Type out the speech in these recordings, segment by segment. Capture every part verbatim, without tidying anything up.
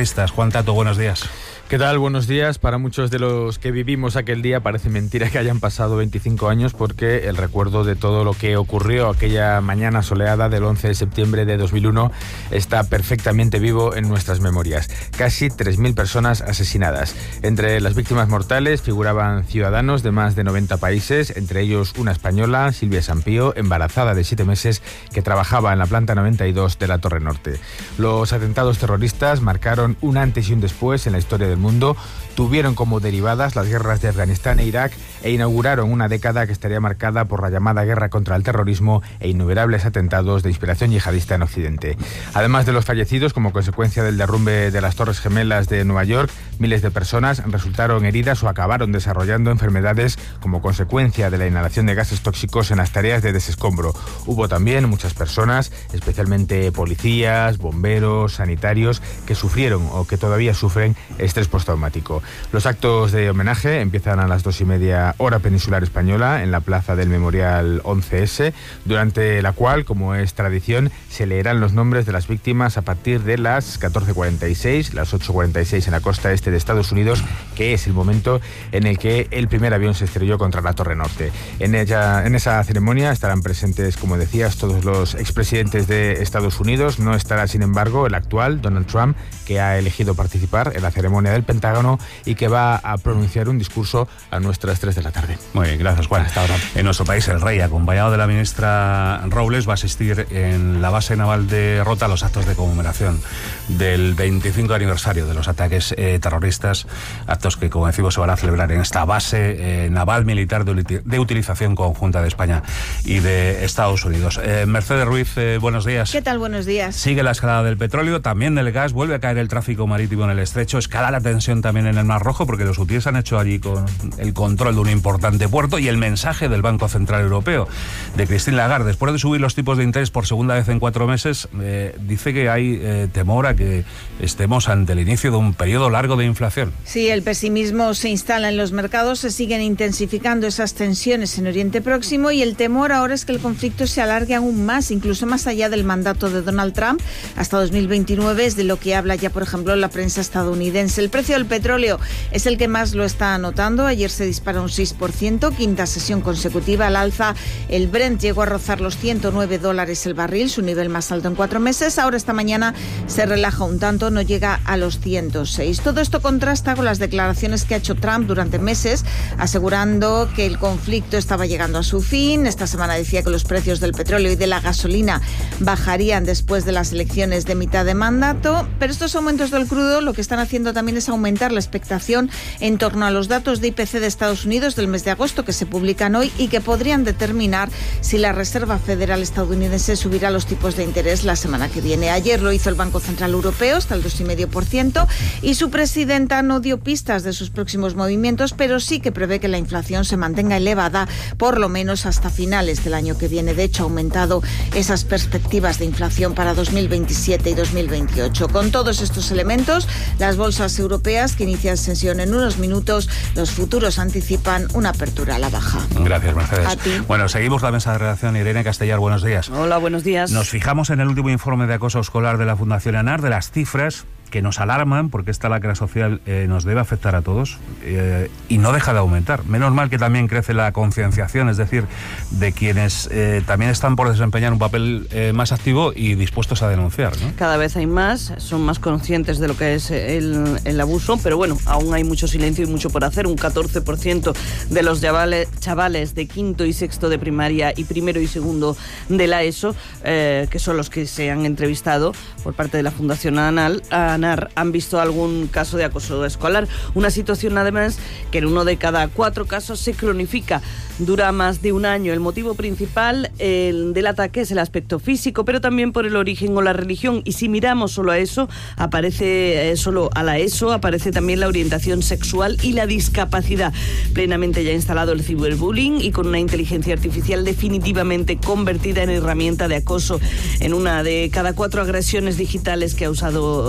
terroristas. Juan Tato, buenos días. ¿Qué tal? Buenos días. Para muchos de los que vivimos aquel día parece mentira que hayan pasado veinticinco años, porque el recuerdo de todo lo que ocurrió aquella mañana soleada del once de septiembre de dos mil uno está perfectamente vivo en nuestras memorias. Casi tres mil personas asesinadas. Entre las víctimas mortales figuraban ciudadanos de más de noventa países, entre ellos una española, Silvia Sampío, embarazada de siete meses, que trabajaba en la planta noventa y dos de la Torre Norte. Los atentados terroristas marcaron un antes y un después en la historia del mundo, tuvieron como derivadas las guerras de Afganistán e Irak e inauguraron una década que estaría marcada por la llamada guerra contra el terrorismo e innumerables atentados de inspiración yihadista en Occidente. Además de los fallecidos como consecuencia del derrumbe de las Torres Gemelas de Nueva York, miles de personas resultaron heridas o acabaron desarrollando enfermedades como consecuencia de la inhalación de gases tóxicos en las tareas de desescombro. Hubo también muchas personas, especialmente policías, bomberos, sanitarios, que sufrieron o que todavía sufren estrés postraumático. Los actos de homenaje empiezan a las dos y media hora peninsular española en la plaza del Memorial once ese, durante la cual, como es tradición, se leerán los nombres de las víctimas a partir de las catorce cuarenta y seis, las ocho cuarenta y seis en la costa este de Estados Unidos, que es el momento en el que el primer avión se estrelló contra la Torre Norte. En ella, en esa ceremonia estarán presentes, como decías, todos los expresidentes de Estados Unidos. No estará, sin embargo, el actual, Donald Trump, que ha elegido participar en la ceremonia del Pentágono y que va a pronunciar un discurso a nuestras tres de la tarde. Muy bien, gracias, Juan. Hasta ahora. En nuestro país, el rey, acompañado de la ministra Robles, va a asistir en la base naval de Rota a los actos de conmemoración del veinticinco aniversario de los ataques eh, terroristas, actos que, como decimos, se van a celebrar en esta base eh, naval militar de, de utilización conjunta de España y de Estados Unidos. Eh, Mercedes Ruiz, eh, buenos días. ¿Qué tal? Buenos días. Sigue la escalada del petróleo, también del gas, vuelve a caer el tráfico marítimo en el estrecho, escala la tensión también en el Mar Rojo, porque los hutíes han hecho allí con el control de un importante puerto, y el mensaje del Banco Central Europeo, de Christine Lagarde, después de subir los tipos de interés por segunda vez en cuatro meses, eh, dice que hay eh, temor a que estemos ante el inicio de un periodo largo de inflación. Sí, el pesimismo se instala en los mercados, se siguen intensificando esas tensiones en Oriente Próximo, y el temor ahora es que el conflicto se alargue aún más, incluso más allá del mandato de Donald Trump, hasta dos mil veintinueve, es de lo que habla ya, por ejemplo, la prensa estadounidense. El precio del petróleo es el que más lo está anotando. Ayer se dispara un seis por ciento, quinta sesión consecutiva al alza. El Brent llegó a rozar los ciento nueve dólares el barril, su nivel más alto en cuatro meses. Ahora esta mañana se relaja un tanto, no llega a los ciento seis. Todo esto contrasta con las declaraciones que ha hecho Trump durante meses, asegurando que el conflicto estaba llegando a su fin. Esta semana decía que los precios del petróleo y de la gasolina bajarían después de las elecciones de mitad de mandato, pero estos aumentos del crudo lo que están haciendo también es aumentar la expectación en torno a los datos de I P C de Estados Unidos del mes de agosto, que se publican hoy y que podrían determinar si la Reserva Federal estadounidense subirá los tipos de interés la semana que viene. Ayer lo hizo el Banco Central Europeo, hasta el dos coma cinco por ciento, y su presidenta no dio pistas de sus próximos movimientos, pero sí que prevé que la inflación se mantenga elevada por lo menos hasta finales del año que viene. De hecho, ha aumentado esas perspectivas de inflación para dos mil veintisiete y dos mil veintiocho. Con todos estos elementos, las bolsas europeas, que inician sesión en unos minutos, los futuros anticipan una apertura a la baja. Gracias, Mercedes. A ti. Bueno, seguimos la mesa de redacción. Irene Castellar, buenos días. Hola, buenos días. Nos fijamos en el último informe de acoso escolar de la Fundación ANAR, de las cifras que nos alarman, porque esta lacra social eh, nos debe afectar a todos eh, y no deja de aumentar. Menos mal que también crece la concienciación, es decir, de quienes eh, también están por desempeñar un papel eh, más activo y dispuestos a denunciar, ¿no? Cada vez hay más, son más conscientes de lo que es el, el abuso, pero bueno, aún hay mucho silencio y mucho por hacer. Un catorce por ciento de los chavales, chavales de quinto y sexto de primaria y primero y segundo de la ESO, eh, que son los que se han entrevistado por parte de la Fundación ANAR, han visto algún caso de acoso escolar. Una situación, además, que en uno de cada cuatro casos se cronifica. Dura más de un año. El motivo principal el del ataque es el aspecto físico, pero también por el origen o la religión. Y si miramos solo a eso, aparece eh, solo a la ESO, aparece también la orientación sexual y la discapacidad. Plenamente ya instalado el ciberbullying y con una inteligencia artificial definitivamente convertida en herramienta de acoso. En una de cada cuatro agresiones digitales que ha usado, se ha usado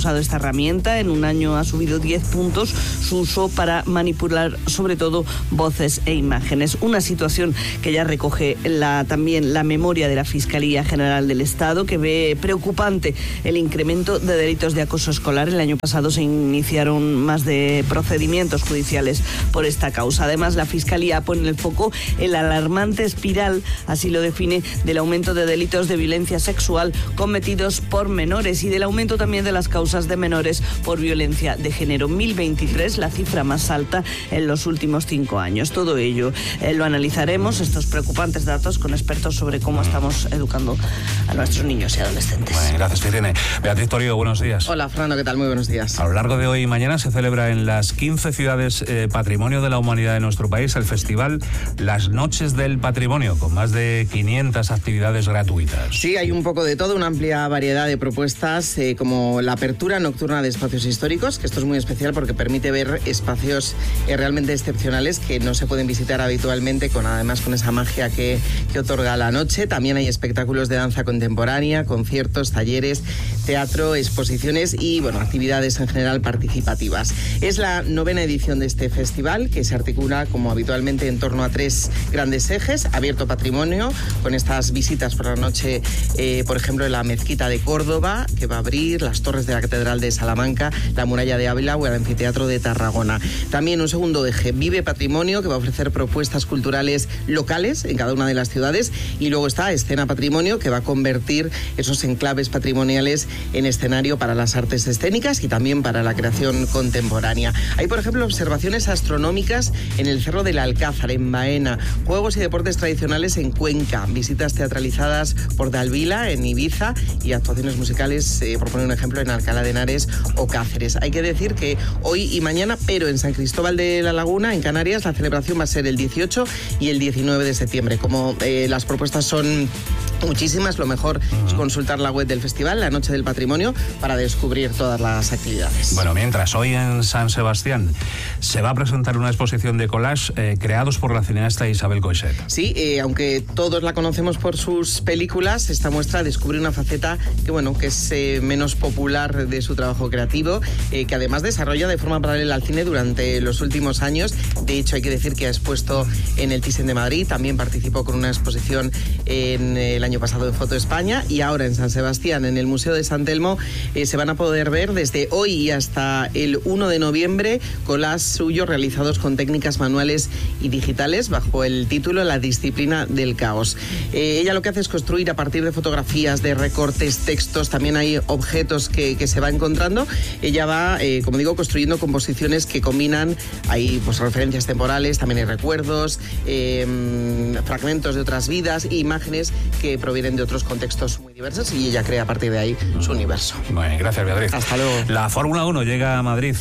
usado esta herramienta. En un año ha subido diez puntos su uso para manipular sobre todo voces e imágenes. Una situación que ya recoge la, también la memoria de la Fiscalía General del Estado, que ve preocupante el incremento de delitos de acoso escolar. El año pasado se iniciaron más de procedimientos judiciales por esta causa. Además, la Fiscalía pone el foco en la alarmante espiral, así lo define, del aumento de delitos de violencia sexual cometidos por menores y del aumento también de las causas de menores por violencia de género. mil veintitrés, la cifra más alta en los últimos cinco años. Todo ello eh, lo analizaremos, estos preocupantes datos, con expertos sobre cómo estamos educando a nuestros niños y adolescentes. Bueno, gracias, Irene. Beatriz Torío, buenos días. Hola, Fernando, ¿qué tal? Muy buenos días. A lo largo de hoy y mañana se celebra en las quince ciudades eh, Patrimonio de la Humanidad de nuestro país el festival Las Noches del Patrimonio, con más de quinientas actividades gratuitas. Sí, hay un poco de todo, una amplia variedad de propuestas, eh, como la apertura nocturna de espacios históricos, que esto es muy especial porque permite ver espacios eh, realmente excepcionales que no se pueden visitar habitualmente, con además con esa magia que, que otorga la noche. También hay espectáculos de danza contemporánea, conciertos, talleres, teatro, exposiciones y bueno, actividades en general participativas. Es la novena edición de este festival, que se articula como habitualmente en torno a tres grandes ejes: abierto patrimonio, con estas visitas por la noche, eh, por ejemplo, en la Mezquita de Córdoba, que va a abrir, las torres de la Catedral de Salamanca, la Muralla de Ávila o el Anfiteatro de Tarragona. También un segundo eje, Vive Patrimonio, que va a ofrecer propuestas culturales locales en cada una de las ciudades. Y luego está Escena Patrimonio, que va a convertir esos enclaves patrimoniales en escenario para las artes escénicas y también para la creación contemporánea. Hay, por ejemplo, observaciones astronómicas en el Cerro del Alcázar, en Baena, juegos y deportes tradicionales en Cuenca, visitas teatralizadas por Dalvila, en Ibiza, y actuaciones musicales, eh, por poner un ejemplo, en Alcalá de Henares o Cáceres. Hay que decir que hoy y mañana, pero en San Cristóbal de la Laguna, en Canarias, la celebración va a ser el dieciocho y el diecinueve de septiembre. Como eh, las propuestas son muchísimas, lo mejor uh-huh. es consultar la web del festival, La Noche del Patrimonio, para descubrir todas las actividades. Bueno, mientras hoy en San Sebastián se va a presentar una exposición de collage eh, creados por la cineasta Isabel Coixet. Sí, eh, aunque todos la conocemos por sus películas, esta muestra descubre una faceta que, bueno, que es eh, menos popular de su trabajo creativo, eh, que además desarrolla de forma paralela al cine durante los últimos años. De hecho, hay que decir que ha expuesto en el Thyssen de Madrid, también participó con una exposición en el año pasado en Foto España, y ahora en San Sebastián, en el Museo de San Telmo, eh, se van a poder ver desde hoy y hasta el uno de noviembre collages suyos realizados con técnicas manuales y digitales bajo el título La disciplina del caos. Eh, ella lo que hace es construir a partir de fotografías, de recortes, textos, también hay objetos que, que se va encontrando. Ella va, eh, como digo, construyendo composiciones que combinan, hay pues referencias temporales, también hay recuerdos, eh, fragmentos de otras vidas e imágenes que provienen de otros contextos muy diversos, y ella crea a partir de ahí su universo. Bueno, gracias, Beatriz. Hasta luego. La Fórmula uno llega a Madrid,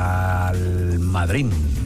al Madrid.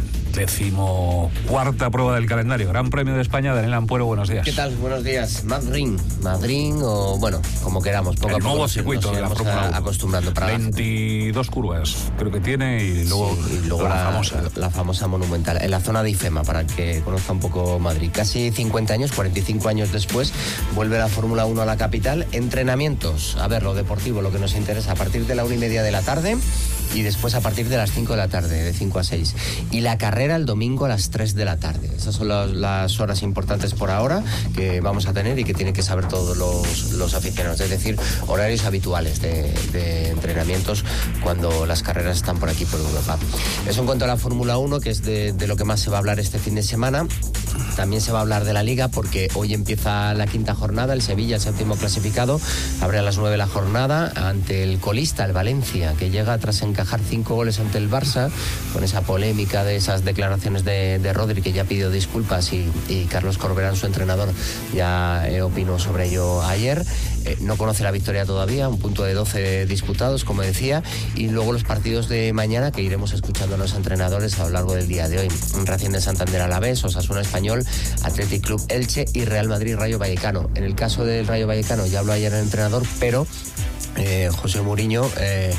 Decimocuarta prueba del calendario. Gran Premio de España. Daniel Ampuero, buenos días. ¿Qué tal? Buenos días. Madrid. Madrid o, bueno, como queramos. Poco el a poco nuevo circuito de la Fórmula uno. Acostumbrando. Para veintidós curvas, creo que tiene, y luego, sí, y luego la, la famosa. La famosa monumental. En la zona de IFEMA, para el que conozca un poco Madrid. Casi cincuenta años, cuarenta y cinco años después, vuelve la Fórmula uno a la capital. Entrenamientos. A ver, lo deportivo, lo que nos interesa, a partir de la una y media de la tarde. Y después a partir de las cinco de la tarde, de cinco a seis. Y la carrera el domingo a las tres de la tarde. Esas son las, las horas importantes por ahora que vamos a tener y que tienen que saber todos los, los aficionados. Es decir, horarios habituales de, de entrenamientos cuando las carreras están por aquí, por Europa. Eso en cuanto a la Fórmula uno, que es de, de lo que más se va a hablar este fin de semana. También se va a hablar de la Liga, porque hoy empieza la quinta jornada. El Sevilla, el séptimo clasificado, abre a las nueve la jornada ante el colista, el Valencia, que llega tras encajar cinco goles ante el Barça, con esa polémica de esas declaraciones de, de Rodri, que ya pidió disculpas, y, y Carlos Corberán, su entrenador, ya eh, opinó sobre ello ayer. Eh, no conoce la victoria todavía, un punto de doce disputados, como decía, y luego los partidos de mañana, que iremos escuchando a los entrenadores a lo largo del día de hoy. Racing de Santander Alavés, Osasuna Español, Athletic Club Elche y Real Madrid Rayo Vallecano. En el caso del Rayo Vallecano, ya habló ayer el entrenador, pero Eh, José Mourinho eh,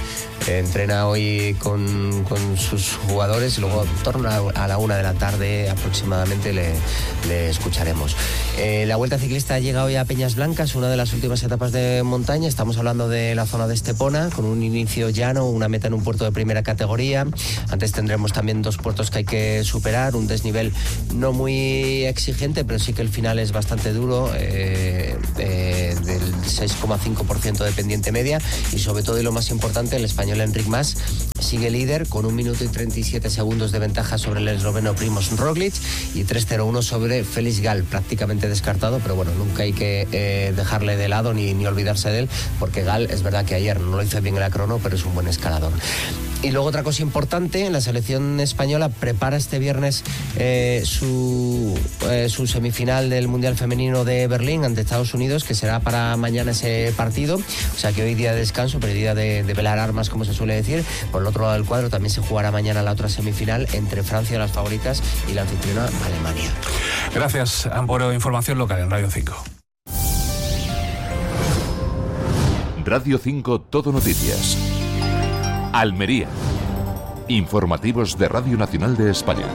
Eh, entrena hoy con, con sus jugadores y luego en torno a, a la una de la tarde aproximadamente le, le escucharemos. Eh, la Vuelta Ciclista llega hoy a Peñas Blancas, una de las últimas etapas de montaña. Estamos hablando de la zona de Estepona, con un inicio llano, una meta en un puerto de primera categoría. Antes tendremos también dos puertos que hay que superar, un desnivel no muy exigente, pero sí que el final es bastante duro, eh, eh, del seis coma cinco por ciento de pendiente media, y sobre todo, y lo más importante, el español Enric Mas sigue líder con un minuto y treinta y siete segundos de ventaja sobre el esloveno Primož Roglič y tres cero uno sobre Félix Gall, prácticamente descartado, pero bueno, nunca hay que eh, dejarle de lado ni, ni olvidarse de él, porque Gall es verdad que ayer no lo hizo bien en la crono, pero es un buen escalador. Y luego otra cosa importante, la selección española prepara este viernes eh, su, eh, su semifinal del Mundial Femenino de Berlín ante Estados Unidos, que será para mañana ese partido. O sea que hoy día de descanso, pero día de, de velar armas, como se suele decir. Por el otro lado del cuadro también se jugará mañana la otra semifinal entre Francia, las favoritas, y la anfitriona Alemania. Gracias, Amparo. Información local en Radio cinco. Radio cinco Todo Noticias. Almería. Informativos de Radio Nacional de España.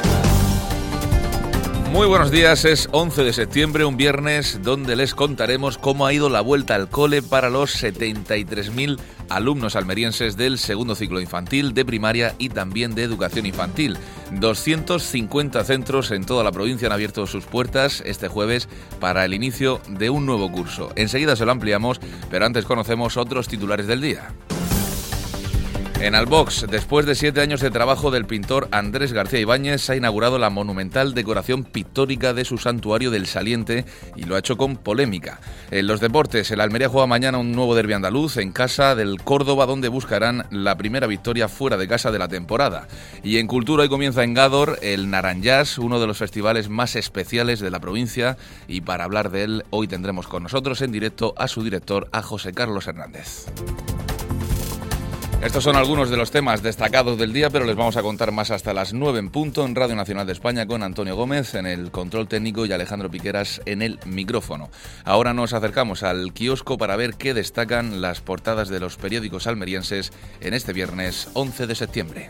Muy buenos días, es once de septiembre, un viernes donde les contaremos cómo ha ido la vuelta al cole para los setenta y tres mil alumnos almerienses del segundo ciclo infantil, de primaria y también de educación infantil. doscientos cincuenta centros en toda la provincia han abierto sus puertas este jueves para el inicio de un nuevo curso. Enseguida se lo ampliamos, pero antes conocemos otros titulares del día. En Albox, después de siete años de trabajo del pintor Andrés García Ibáñez, se ha inaugurado la monumental decoración pictórica de su santuario del Saliente y lo ha hecho con polémica. En los deportes, el Almería juega mañana un nuevo derbi andaluz en casa del Córdoba, donde buscarán la primera victoria fuera de casa de la temporada. Y en cultura, hoy comienza en Gádor el Naranjás, uno de los festivales más especiales de la provincia, y para hablar de él hoy tendremos con nosotros en directo a su director, a José Carlos Hernández. Estos son algunos de los temas destacados del día, pero les vamos a contar más hasta las nueve en punto en Radio Nacional de España, con Antonio Gómez en el control técnico y Alejandro Piqueras en el micrófono. Ahora nos acercamos al kiosco para ver qué destacan las portadas de los periódicos almerienses en este viernes once de septiembre.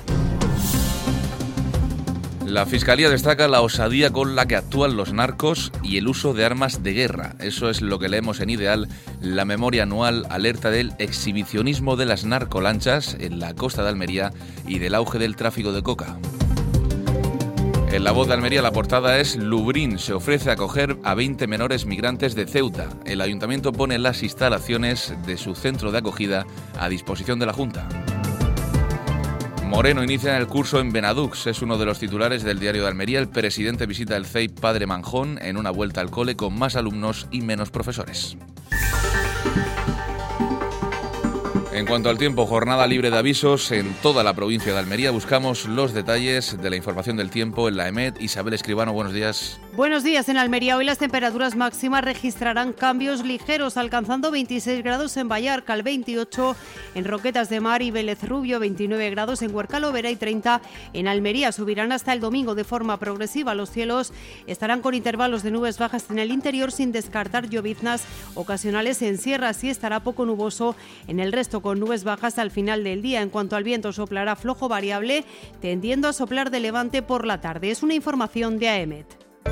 La Fiscalía destaca la osadía con la que actúan los narcos y el uso de armas de guerra. Eso es lo que leemos en Ideal. La memoria anual alerta del exhibicionismo de las narcolanchas en la costa de Almería y del auge del tráfico de coca. En La Voz de Almería la portada es: Lubrín se ofrece a acoger a veinte menores migrantes de Ceuta. El ayuntamiento pone las instalaciones de su centro de acogida a disposición de la Junta. Moreno inicia el curso en Benadux, es uno de los titulares del Diario de Almería. El presidente visita el C E I Padre Manjón en una vuelta al cole con más alumnos y menos profesores. En cuanto al tiempo, jornada libre de avisos en toda la provincia de Almería. Buscamos los detalles de la información del tiempo en la EMET. Isabel Escribano, buenos días. Buenos días. En Almería hoy las temperaturas máximas registrarán cambios ligeros, alcanzando veintiséis grados en Vallarcal, veintiocho en Roquetas de Mar y Vélez Rubio, veintinueve grados en Huerca-Lovera y treinta en Almería. Subirán hasta el domingo de forma progresiva. Los cielos estarán con intervalos de nubes bajas en el interior, sin descartar lloviznas ocasionales en sierras, y estará poco nuboso en el resto, con nubes bajas al final del día. En cuanto al viento, soplará flojo variable, tendiendo a soplar de levante por la tarde. Es una información de AEMET.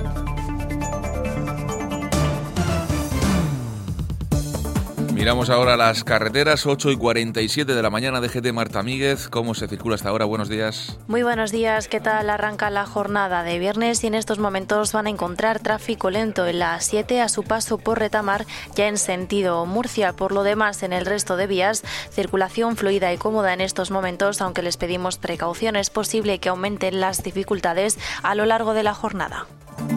Miramos ahora las carreteras, ocho y cuarenta y siete de la mañana. D G T Marta Míguez, ¿cómo se circula hasta ahora? Buenos días. Muy buenos días, ¿qué tal? Arranca la jornada de viernes y en estos momentos van a encontrar tráfico lento en la A siete a su paso por Retamar, ya en sentido Murcia. Por lo demás, en el resto de vías, circulación fluida y cómoda en estos momentos, aunque les pedimos precaución. Es posible que aumenten las dificultades a lo largo de la jornada.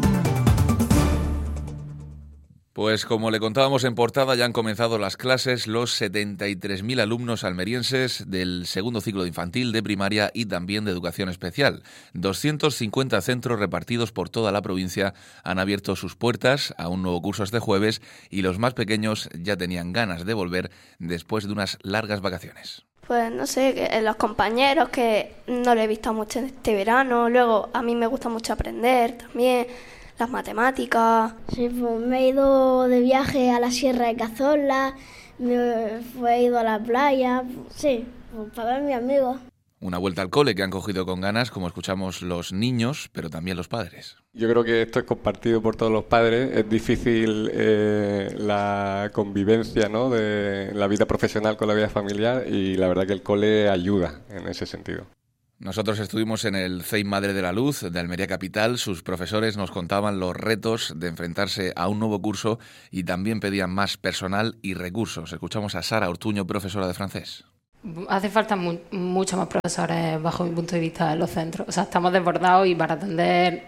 Pues como le contábamos en portada, ya han comenzado las clases los setenta y tres mil alumnos almerienses del segundo ciclo de infantil, de primaria y también de educación especial. doscientos cincuenta centros repartidos por toda la provincia han abierto sus puertas a un nuevo curso este jueves, y los más pequeños ya tenían ganas de volver después de unas largas vacaciones. Pues no sé, que los compañeros que no le he visto mucho este verano, luego a mí me gusta mucho aprender también. Las matemáticas. Sí, pues me he ido de viaje a la Sierra de Cazorla, me he ido a la playa, sí. Pues para ver a mi amigo. Una vuelta al cole que han cogido con ganas, como escuchamos, los niños, pero también los padres. Yo creo que esto es compartido por todos los padres. Es difícil eh, la convivencia, ¿no?, de la vida profesional con la vida familiar, y la verdad que el cole ayuda en ese sentido. Nosotros estuvimos en el C E I Madre de la Luz de Almería Capital. Sus profesores nos contaban los retos de enfrentarse a un nuevo curso y también pedían más personal y recursos. Escuchamos a Sara Ortuño, profesora de francés. Hace falta mu- muchos más profesores bajo mi punto de vista en los centros. O sea, estamos desbordados y para atender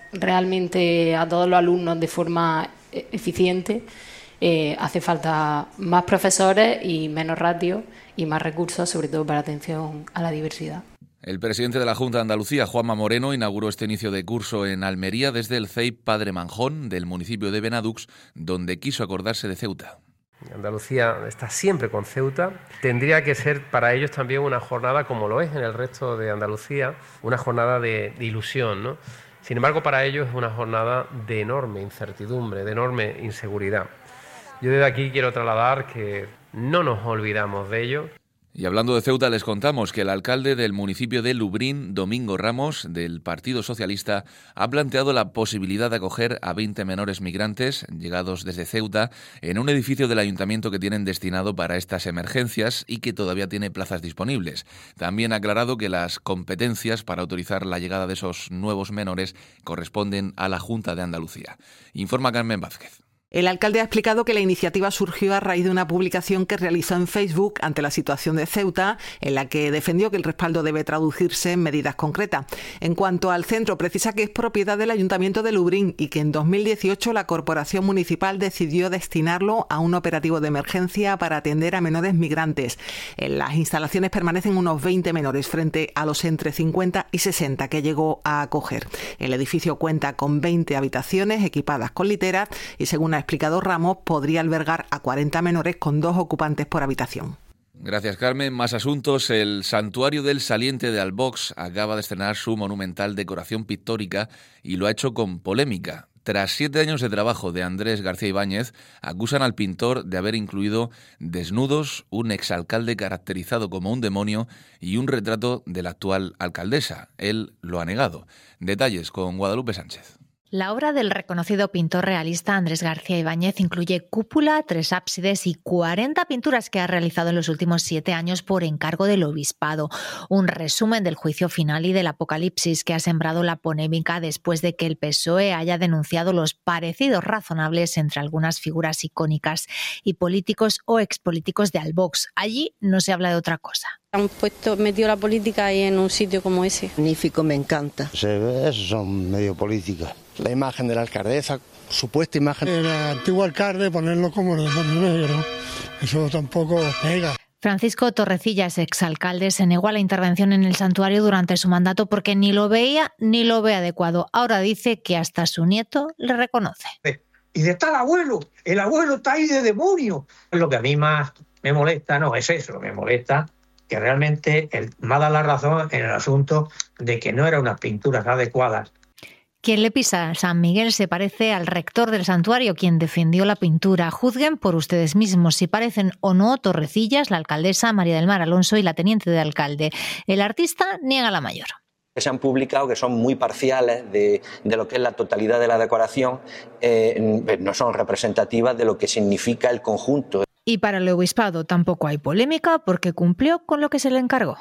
realmente a todos los alumnos de forma eficiente eh, hace falta más profesores y menos ratios y más recursos, sobre todo para atención a la diversidad. El presidente de la Junta de Andalucía, Juanma Moreno, inauguró este inicio de curso en Almería desde el C E I Padre Manjón del municipio de Benadux, donde quiso acordarse de Ceuta. Andalucía está siempre con Ceuta. Tendría que ser para ellos también una jornada, como lo es en el resto de Andalucía, una jornada de, de ilusión, ¿no? Sin embargo, para ellos es una jornada de enorme incertidumbre, de enorme inseguridad. Yo desde aquí quiero trasladar que no nos olvidamos de ello. Y hablando de Ceuta, les contamos que el alcalde del municipio de Lubrín, Domingo Ramos, del Partido Socialista, ha planteado la posibilidad de acoger a veinte menores migrantes llegados desde Ceuta en un edificio del ayuntamiento que tienen destinado para estas emergencias y que todavía tiene plazas disponibles. También ha aclarado que las competencias para autorizar la llegada de esos nuevos menores corresponden a la Junta de Andalucía. Informa Carmen Vázquez. El alcalde ha explicado que la iniciativa surgió a raíz de una publicación que realizó en Facebook ante la situación de Ceuta, en la que defendió que el respaldo debe traducirse en medidas concretas. En cuanto al centro, precisa que es propiedad del Ayuntamiento de Lubrín y que en dos mil dieciocho la Corporación Municipal decidió destinarlo a un operativo de emergencia para atender a menores migrantes. En las instalaciones permanecen unos veinte menores frente a los entre cincuenta y sesenta que llegó a acoger. El edificio cuenta con veinte habitaciones equipadas con literas y, según ha explicado Ramos, podría albergar a cuarenta menores con dos ocupantes por habitación. Gracias, Carmen. Más asuntos. El Santuario del Saliente de Albox acaba de estrenar su monumental decoración pictórica y lo ha hecho con polémica. Tras siete años de trabajo de Andrés García Ibáñez, acusan al pintor de haber incluido desnudos, un exalcalde caracterizado como un demonio y un retrato de la actual alcaldesa. Él lo ha negado. Detalles con Guadalupe Sánchez. La obra del reconocido pintor realista Andrés García Ibáñez incluye cúpula, tres ábsides y cuarenta pinturas que ha realizado en los últimos siete años por encargo del obispado. Un resumen del juicio final y del apocalipsis que ha sembrado la polémica después de que el P S O E haya denunciado los parecidos razonables entre algunas figuras icónicas y políticos o expolíticos de Albox. Allí no se habla de otra cosa. Han puesto, metido la política ahí en un sitio como ese. Magnífico, me encanta. Se ve, eso son medio política. La imagen de la alcaldesa, supuesta imagen. El antiguo alcalde, ponerlo como el demonio negro, eso tampoco pega. Francisco Torrecillas, exalcalde, se negó a la intervención en el santuario durante su mandato porque ni lo veía ni lo ve adecuado. Ahora dice que hasta su nieto le reconoce. Y de está el abuelo, el abuelo está ahí de demonio. Lo que a mí más me molesta, no es eso, me molesta que realmente él me ha dado la razón en el asunto de que no eran unas pinturas adecuadas. Quien le pisa a San Miguel se parece al rector del santuario, quien defendió la pintura. Juzguen por ustedes mismos si parecen o no Torrecillas, la alcaldesa María del Mar Alonso y la teniente de alcalde. El artista niega la mayor. Que se han publicado, que son muy parciales de, de lo que es la totalidad de la decoración, eh, no son representativas de lo que significa el conjunto. Y para el obispado tampoco hay polémica porque cumplió con lo que se le encargó.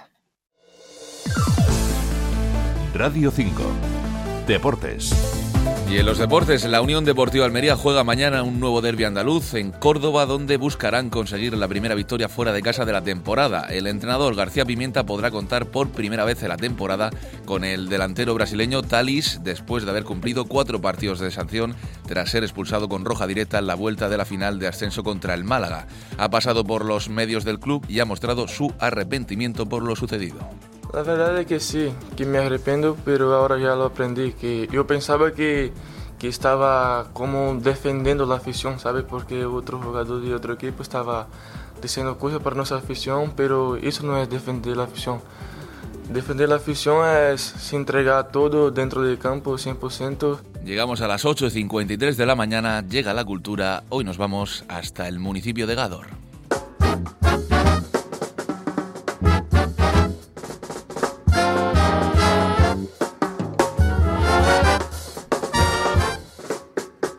Radio cinco. Deportes. Y en los deportes, la Unión Deportiva Almería juega mañana un nuevo derbi andaluz en Córdoba, donde buscarán conseguir la primera victoria fuera de casa de la temporada. El entrenador García Pimienta podrá contar por primera vez en la temporada con el delantero brasileño Thalys, después de haber cumplido cuatro partidos de sanción tras ser expulsado con roja directa en la vuelta de la final de ascenso contra el Málaga. Ha pasado por los medios del club y ha mostrado su arrepentimiento por lo sucedido. La verdad es que sí, que me arrepiento, pero ahora ya lo aprendí, que yo pensaba que, que estaba como defendiendo la afición, ¿sabes? Porque otro jugador de otro equipo estaba diciendo cosas para nuestra afición, pero eso no es defender la afición. Defender la afición es entregar todo dentro del campo, cien por ciento. Llegamos a las ocho y cincuenta y tres de la mañana, llega la cultura, hoy nos vamos hasta el municipio de Gádor.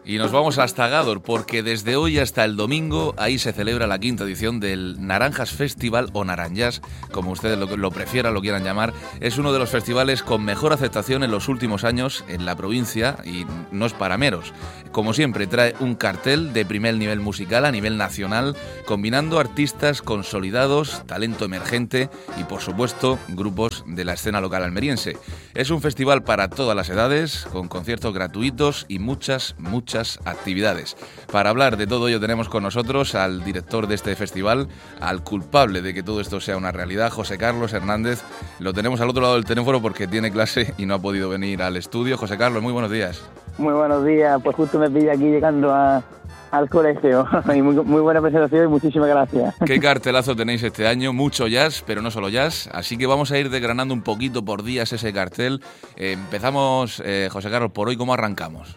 Y nos vamos hasta Gádor, porque desde hoy hasta el domingo ahí se celebra la quinta edición del Naranjas Festival o Naranjas, como ustedes lo, lo prefieran, lo quieran llamar. Es uno de los festivales con mejor aceptación en los últimos años en la provincia y no es para meros. Como siempre, trae un cartel de primer nivel musical a nivel nacional, combinando artistas consolidados, talento emergente y, por supuesto, grupos de la escena local almeriense. Es un festival para todas las edades, con conciertos gratuitos y muchas, muchas actividades. Para hablar de todo ello tenemos con nosotros al director de este festival, al culpable de que todo esto sea una realidad, José Carlos Hernández. Lo tenemos al otro lado del teléfono porque tiene clase y no ha podido venir al estudio. José Carlos, muy buenos días. Muy buenos días, pues justo me pilla aquí llegando a, al colegio. Y muy, muy buena presentación y muchísimas gracias. Qué cartelazo tenéis este año, mucho jazz, pero no solo jazz, así que vamos a ir desgranando un poquito por días ese cartel. Eh, empezamos, eh, José Carlos, por hoy, ¿cómo arrancamos?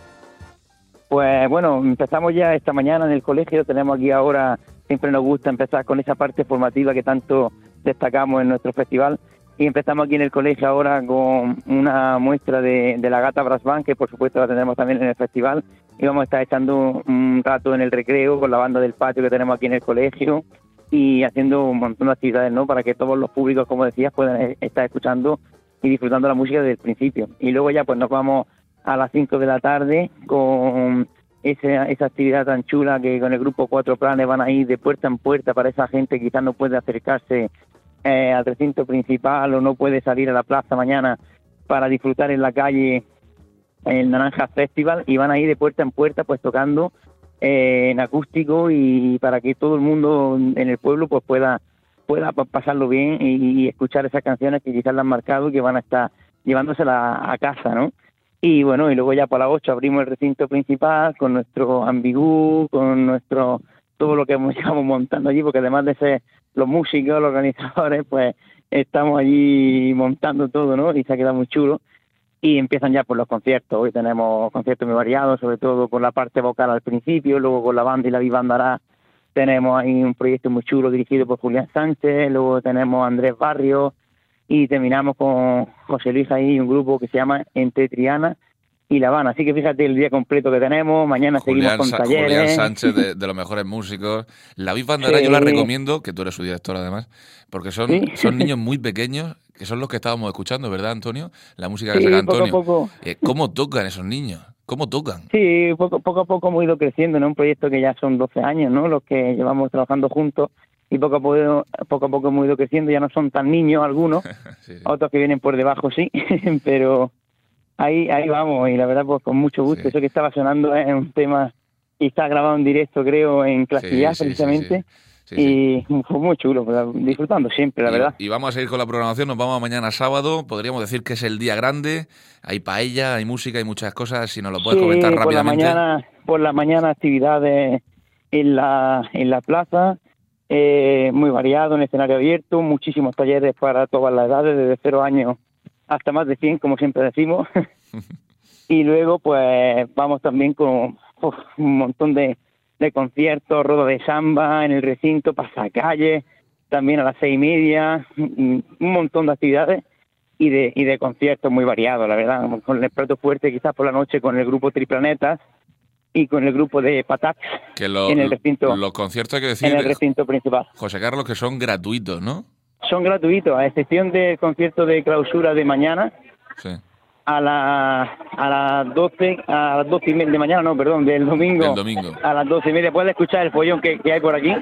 Pues bueno, empezamos ya esta mañana en el colegio, tenemos aquí ahora, siempre nos gusta empezar con esa parte formativa que tanto destacamos en nuestro festival. Y empezamos aquí en el colegio ahora con una muestra de, de la Gata Brass Band, que por supuesto la tendremos también en el festival. Y vamos a estar echando un rato en el recreo con la banda del patio que tenemos aquí en el colegio y haciendo un montón de actividades, ¿no? Para que todos los públicos, como decías, puedan estar escuchando y disfrutando la música desde el principio. Y luego ya pues nos vamos a las cinco de la tarde con esa, esa actividad tan chula que con el grupo Cuatro Planes van a ir de puerta en puerta para esa gente que quizás no puede acercarse Eh, al recinto principal o no puede salir a la plaza mañana para disfrutar en la calle el Naranjas Festival, y van a ir de puerta en puerta pues tocando eh, en acústico y para que todo el mundo en el pueblo pues pueda pueda pasarlo bien y, y escuchar esas canciones que quizás le han marcado y que van a estar llevándoselas a casa, ¿no? Y bueno, y luego ya por las ocho abrimos el recinto principal con nuestro ambigú, con nuestro todo lo que hemos estado montando allí, porque además de ser los músicos, los organizadores, pues estamos allí montando todo, ¿no? Y se ha quedado muy chulo. Y empiezan ya por los conciertos. Hoy tenemos conciertos muy variados, sobre todo con la parte vocal al principio, luego con la banda y la Vivandará tenemos ahí un proyecto muy chulo dirigido por Julián Sánchez, luego tenemos a Andrés Barrio y terminamos con José Luis ahí, un grupo que se llama Entre Triana y La Habana. Así que fíjate el día completo que tenemos, mañana Julián, seguimos con talleres. Julián Sánchez, de, de los mejores músicos. La Vivandará sí. Yo la recomiendo, que tú eres su director además, porque son, ¿sí? son niños muy pequeños, que son los que estábamos escuchando, ¿verdad, Antonio? La música que sí, saca Antonio. Poco a poco. Eh, ¿Cómo tocan esos niños? ¿Cómo tocan? Sí, poco, poco a poco hemos ido creciendo en un proyecto que ya son doce años, ¿no? Los que llevamos trabajando juntos. Y poco a poco, poco a poco hemos ido creciendo, ya no son tan niños algunos, sí, sí. Otros que vienen por debajo sí, pero ahí ahí vamos, y la verdad pues con mucho gusto. Sí. Eso que estaba sonando es un tema y está grabado en directo, creo, en Clasillas, sí, precisamente, sí, sí, sí. Sí, y sí. fue muy chulo, disfrutando siempre, la y, verdad. Y vamos a seguir con la programación, nos vamos mañana sábado, podríamos decir que es el día grande, hay paella, hay música, hay muchas cosas, si nos lo puedes sí, comentar rápidamente. Por la mañana, por la mañana actividades en la, en la plaza, eh, muy variado, en escenario abierto, muchísimos talleres para todas las edades, desde cero años hasta más de cien, como siempre decimos. Y luego pues vamos también con uf, un montón de de conciertos, rodo de samba en el recinto, pasacalles, también a las seis y media, un montón de actividades y de y de conciertos muy variados, la verdad, con el plato fuerte quizás por la noche con el grupo Triplanetas y con el grupo de Patax que lo, en el recinto, los conciertos hay que decir, en el recinto principal. José Carlos, que son gratuitos, ¿no? Son gratuitos, a excepción del concierto de clausura de mañana. Sí. A, la, a las doce, a las doce y media de mañana, no, perdón, del domingo, del domingo. A las doce y media. Puedes escuchar el follón que, que hay por aquí.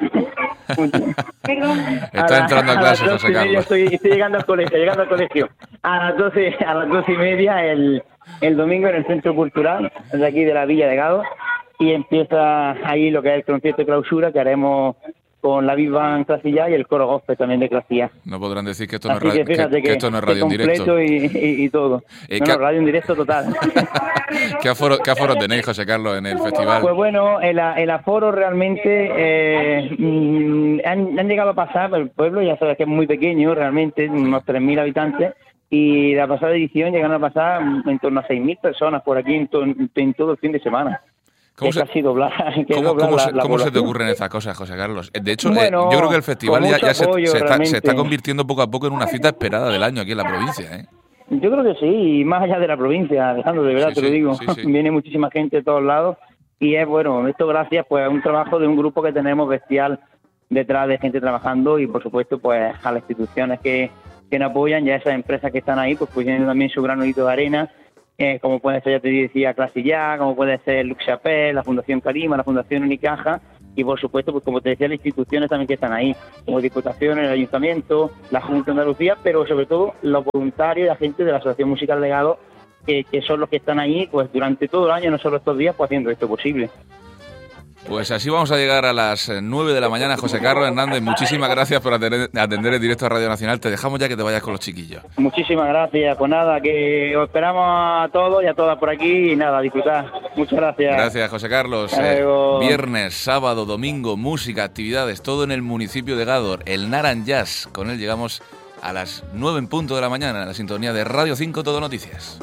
Está entrando a clase, José Carlos. Estoy, estoy llegando al colegio, llegando al colegio. A las doce, a las doce y media el, el domingo en el Centro Cultural, de aquí de la Villa de Gado, y empieza ahí lo que es el concierto de clausura que haremos con la Big Band Clasillas y el coro gospel también de Clasillas. No podrán decir que esto no es radio, que, que, que, que esto no es radio en directo. Y, y, y todo. Eh, no, no, radio en directo total. ¿Qué aforo, ¿Qué aforo tenéis, José Carlos, en el festival? Pues bueno, el, el aforo realmente eh, mm, han, han llegado a pasar, el pueblo ya sabes que es muy pequeño realmente, unos tres mil habitantes, y la pasada edición llegaron a pasar en torno a seis mil personas por aquí en, to, en todo el fin de semana. ¿Cómo, se, doblar, ¿cómo, doblar cómo, la, se, la ¿cómo se te ocurren estas cosas, José Carlos? De hecho, bueno, eh, yo creo que el festival ya, ya se, apoyo, se, está, se está convirtiendo poco a poco en una cita esperada del año aquí en la provincia, ¿eh? Yo creo que sí, y más allá de la provincia, Alejandro, de verdad sí, te lo digo. Sí, sí. Viene muchísima gente de todos lados y es bueno, esto gracias pues a un trabajo de un grupo que tenemos bestial detrás de gente trabajando y por supuesto pues a las instituciones que, que nos apoyan y a esas empresas que están ahí pues poniendo también su granito de arena, eh, como puede ser, ya te decía, Clase Ya, como puede ser Lux Chapelle, la Fundación Calima, la Fundación Unicaja y por supuesto pues como te decía las instituciones también que están ahí, como Diputaciones, el Ayuntamiento, la Junta de Andalucía, pero sobre todo los voluntarios y la gente de la Asociación Musical Legado que, que son los que están ahí pues durante todo el año, no solo estos días, pues haciendo esto posible. Pues así vamos a llegar a las nueve de la mañana. José Carlos Hernández, muchísimas gracias por atender, atender el directo a Radio Nacional. Te dejamos ya que te vayas con los chiquillos. Muchísimas gracias. Pues nada, que os esperamos a todos y a todas por aquí y nada, a disfrutar. Muchas gracias. Gracias, José Carlos. Eh, viernes, sábado, domingo, música, actividades, todo en el municipio de Gádor. El Naran Jazz. Con él llegamos a las nueve en punto de la mañana en la sintonía de Radio cinco Todo Noticias.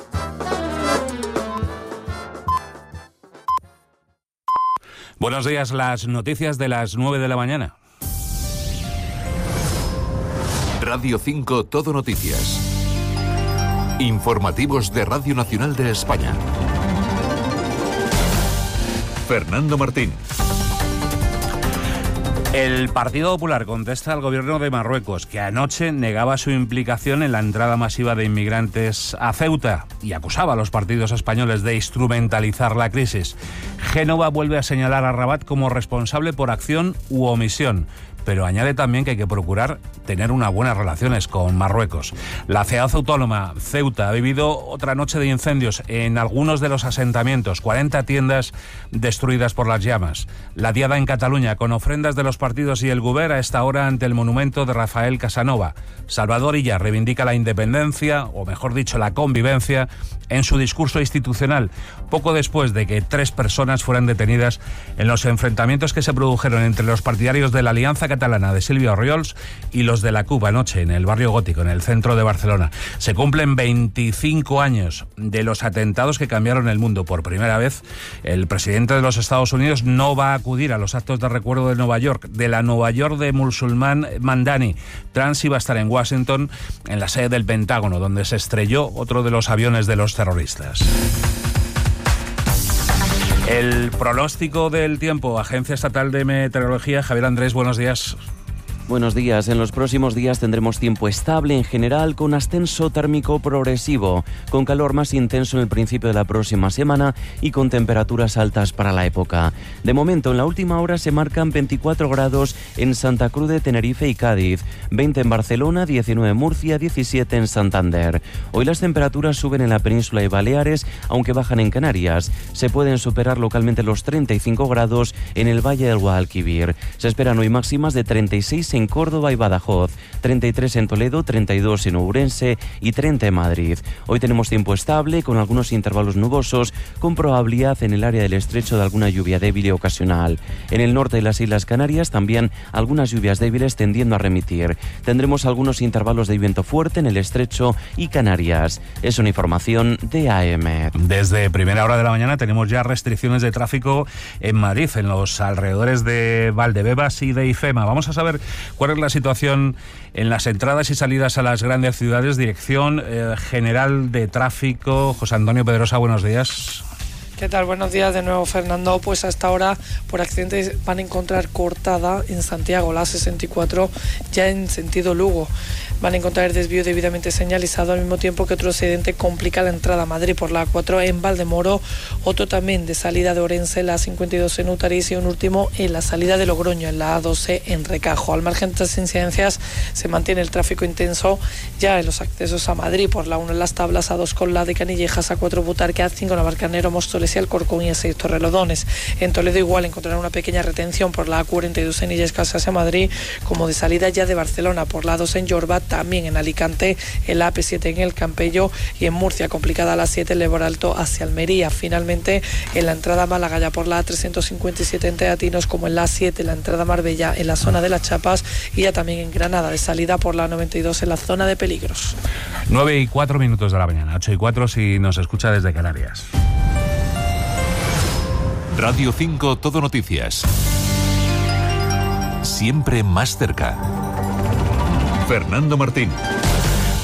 Buenos días, las noticias de las nueve de la mañana. Radio cinco Todo Noticias. Informativos de Radio Nacional de España. Fernando Martín. El Partido Popular contesta al gobierno de Marruecos, que anoche negaba su implicación en la entrada masiva de inmigrantes a Ceuta y acusaba a los partidos españoles de instrumentalizar la crisis. Génova vuelve a señalar a Rabat como responsable por acción u omisión, pero añade también que hay que procurar tener unas buenas relaciones con Marruecos. La ciudad autónoma Ceuta ha vivido otra noche de incendios en algunos de los asentamientos, cuarenta tiendas destruidas por las llamas. La diada en Cataluña, con ofrendas de los partidos y el Govern a esta hora ante el monumento de Rafael Casanova. Salvador Illa reivindica la independencia, o mejor dicho, la convivencia, en su discurso institucional, poco después de que tres personas fueran detenidas en los enfrentamientos que se produjeron entre los partidarios de la Alianza Catalana de Silvio Oriols y los de la C U P anoche en el barrio Gótico, en el centro de Barcelona. Se cumplen veinticinco años de los atentados que cambiaron el mundo. Por primera vez, el presidente de los Estados Unidos no va a acudir a los actos de recuerdo de Nueva York, de la Nueva York de Musulman Mandani. Trump sí va a estar en Washington, en la sede del Pentágono, donde se estrelló otro de los aviones de los terroristas. El pronóstico del tiempo, Agencia Estatal de Meteorología. Javier Andrés, buenos días. Buenos días. En los próximos días tendremos tiempo estable en general, con ascenso térmico progresivo, con calor más intenso en el principio de la próxima semana y con temperaturas altas para la época. De momento, en la última hora se marcan veinticuatro grados en Santa Cruz de Tenerife y Cádiz, veinte en Barcelona, diecinueve en Murcia, diecisiete en Santander. Hoy las temperaturas suben en la península y Baleares, aunque bajan en Canarias. Se pueden superar localmente los treinta y cinco grados en el Valle del Guadalquivir. Se esperan hoy máximas de treinta y seis en Córdoba y Badajoz, treinta y tres en Toledo, treinta y dos en Ourense y treinta en Madrid. Hoy tenemos tiempo estable, con algunos intervalos nubosos, con probabilidad en el área del estrecho de alguna lluvia débil y ocasional. En el norte de las Islas Canarias también algunas lluvias débiles tendiendo a remitir. Tendremos algunos intervalos de viento fuerte en el estrecho y Canarias. Es una información de A M. Desde primera hora de la mañana tenemos ya restricciones de tráfico en Madrid, en los alrededores de Valdebebas y de IFEMA. Vamos a saber cuál es la situación en las entradas y salidas a las grandes ciudades. Dirección eh, General de Tráfico, José Antonio Pedrosa, buenos días. ¿Qué tal? Buenos días de nuevo, Fernando. Pues hasta ahora, por accidentes, van a encontrar cortada en Santiago la A sesenta y cuatro, ya en sentido Lugo. Van a encontrar el desvío debidamente señalizado, al mismo tiempo que otro accidente complica la entrada a Madrid por la A cuatro en Valdemoro, otro también de salida de Orense, la A cincuenta y dos en Utariz, y un último en la salida de Logroño, en la A doce en Recajo. Al margen de estas incidencias, se mantiene el tráfico intenso ya en los accesos a Madrid, por la uno en Las Tablas, A dos con la de Canillejas, A cuatro Butarque, A cinco Navalcarnero, Móstoles y Alcorcón y A seis Torrelodones. En Toledo igual encontrarán una pequeña retención por la A cuarenta y dos en Illescas hacia Madrid, como de salida ya de Barcelona por la A dos en Yorba, también en Alicante, en la A P siete en El Campello y en Murcia complicada la siete en Leboralto hacia Almería. Finalmente, en la entrada a Málaga ya por la A trescientos cincuenta y siete en Teatinos, como en la A siete, en la entrada a Marbella en la zona de Las Chapas, y ya también en Granada de salida por la A noventa y dos en la zona de peligros. nueve y cuatro minutos de la mañana, ocho y cuatro si nos escucha desde Canarias. Radio cinco Todo Noticias. Siempre más cerca. Fernando Martín.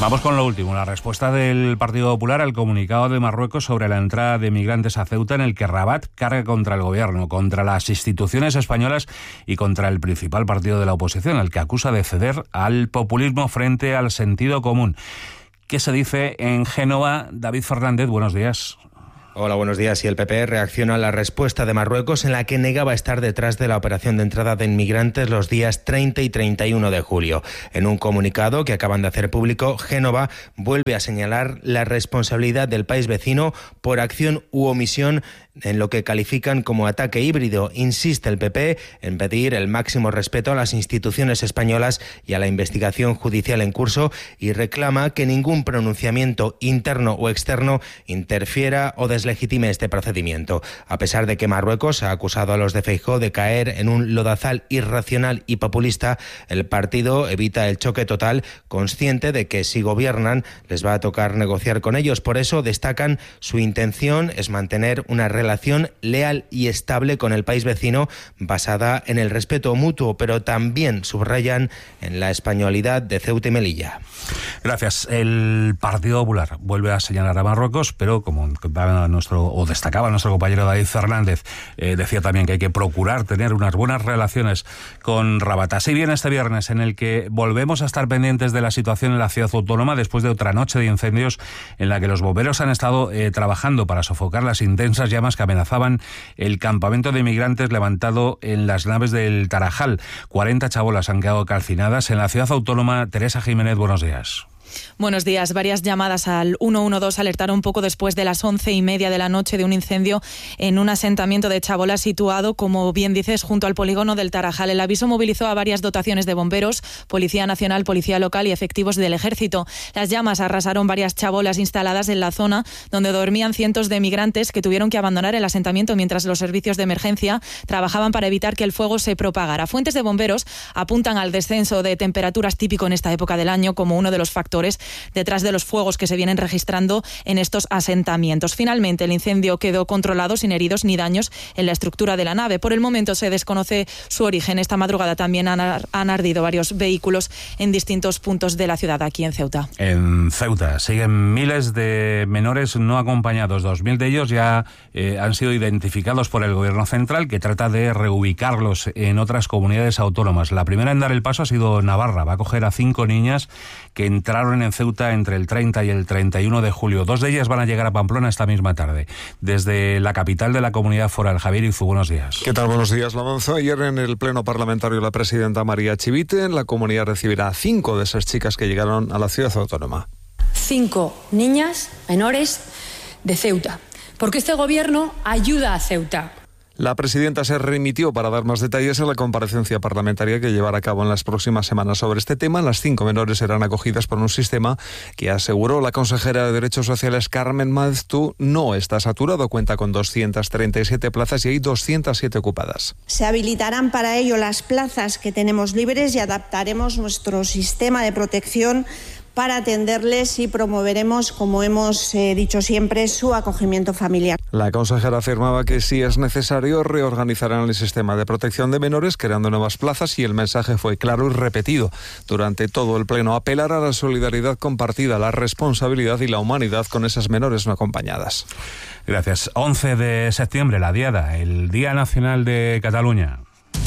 Vamos con lo último, la respuesta del Partido Popular al comunicado de Marruecos sobre la entrada de migrantes a Ceuta, en el que Rabat carga contra el gobierno, contra las instituciones españolas y contra el principal partido de la oposición, al que acusa de ceder al populismo frente al sentido común. ¿Qué se dice en Génova? David Fernández, buenos días. Hola, buenos días. Y el P P reacciona a la respuesta de Marruecos, en la que negaba estar detrás de la operación de entrada de inmigrantes los días treinta y treinta y uno de julio. En un comunicado que acaban de hacer público, Génova vuelve a señalar la responsabilidad del país vecino por acción u omisión en lo que califican como ataque híbrido. Insiste el P P en pedir el máximo respeto a las instituciones españolas y a la investigación judicial en curso, y reclama que ningún pronunciamiento interno o externo interfiera o deslegitime este procedimiento. A pesar de que Marruecos ha acusado a los de Feijóo de caer en un lodazal irracional y populista, el partido evita el choque total, consciente de que si gobiernan les va a tocar negociar con ellos. Por eso destacan su intención es mantener una relación relación leal y estable con el país vecino basada en el respeto mutuo, pero también subrayan en la españolidad de Ceuta y Melilla. Gracias. El Partido Popular vuelve a señalar a Marruecos, pero como nuestro o destacaba nuestro compañero David Fernández, eh, decía también que hay que procurar tener unas buenas relaciones con Rabat. Así viene este viernes, en el que volvemos a estar pendientes de la situación en la ciudad autónoma después de otra noche de incendios en la que los bomberos han estado eh, trabajando para sofocar las intensas llamas que amenazaban el campamento de inmigrantes levantado en las naves del Tarajal. cuarenta chabolas han quedado calcinadas en la ciudad autónoma. Teresa Jiménez, buenos días. Buenos días. Varias llamadas al uno uno dos alertaron poco después de las once y media de la noche de un incendio en un asentamiento de chabolas situado, como bien dices, junto al polígono del Tarajal. El aviso movilizó a varias dotaciones de bomberos, Policía Nacional, Policía Local y efectivos del Ejército. Las llamas arrasaron varias chabolas instaladas en la zona donde dormían cientos de migrantes que tuvieron que abandonar el asentamiento mientras los servicios de emergencia trabajaban para evitar que el fuego se propagara. Fuentes de bomberos apuntan al descenso de temperaturas típico en esta época del año como uno de los factores detrás de los fuegos que se vienen registrando en estos asentamientos. Finalmente, el incendio quedó controlado sin heridos ni daños en la estructura de la nave. Por el momento se desconoce su origen. Esta madrugada también han, ar- han ardido varios vehículos en distintos puntos de la ciudad, aquí en Ceuta. En Ceuta siguen miles de menores no acompañados. Dos mil de ellos ya eh, han sido identificados por el Gobierno central, que trata de reubicarlos en otras comunidades autónomas. La primera en dar el paso ha sido Navarra. Va a acoger a cinco niñas que entraron en Ceuta entre el treinta y el treinta y uno de julio. Dos de ellas van a llegar a Pamplona esta misma tarde. Desde la capital de la comunidad foral, Javier Izu, buenos días. ¿Qué tal? Buenos días. Lo avanzó ayer en el Pleno Parlamentario la presidenta María Chivite. La comunidad recibirá a cinco de esas chicas que llegaron a la ciudad autónoma. Cinco niñas menores de Ceuta. Porque este gobierno ayuda a Ceuta. La presidenta se remitió para dar más detalles en la comparecencia parlamentaria que llevará a cabo en las próximas semanas sobre este tema. Las cinco menores serán acogidas por un sistema que, aseguró la consejera de Derechos Sociales Carmen Maeztu, no está saturado. Cuenta con doscientas treinta y siete plazas y hay doscientas siete ocupadas. Se habilitarán para ello las plazas que tenemos libres y adaptaremos nuestro sistema de protección para atenderles y promoveremos, como hemos eh, dicho siempre, su acogimiento familiar. La consejera afirmaba que si es necesario reorganizarán el sistema de protección de menores creando nuevas plazas, y el mensaje fue claro y repetido durante todo el pleno: apelar a la solidaridad compartida, la responsabilidad y la humanidad con esas menores no acompañadas. Gracias. once de septiembre, la Diada, el Día Nacional de Catalunya.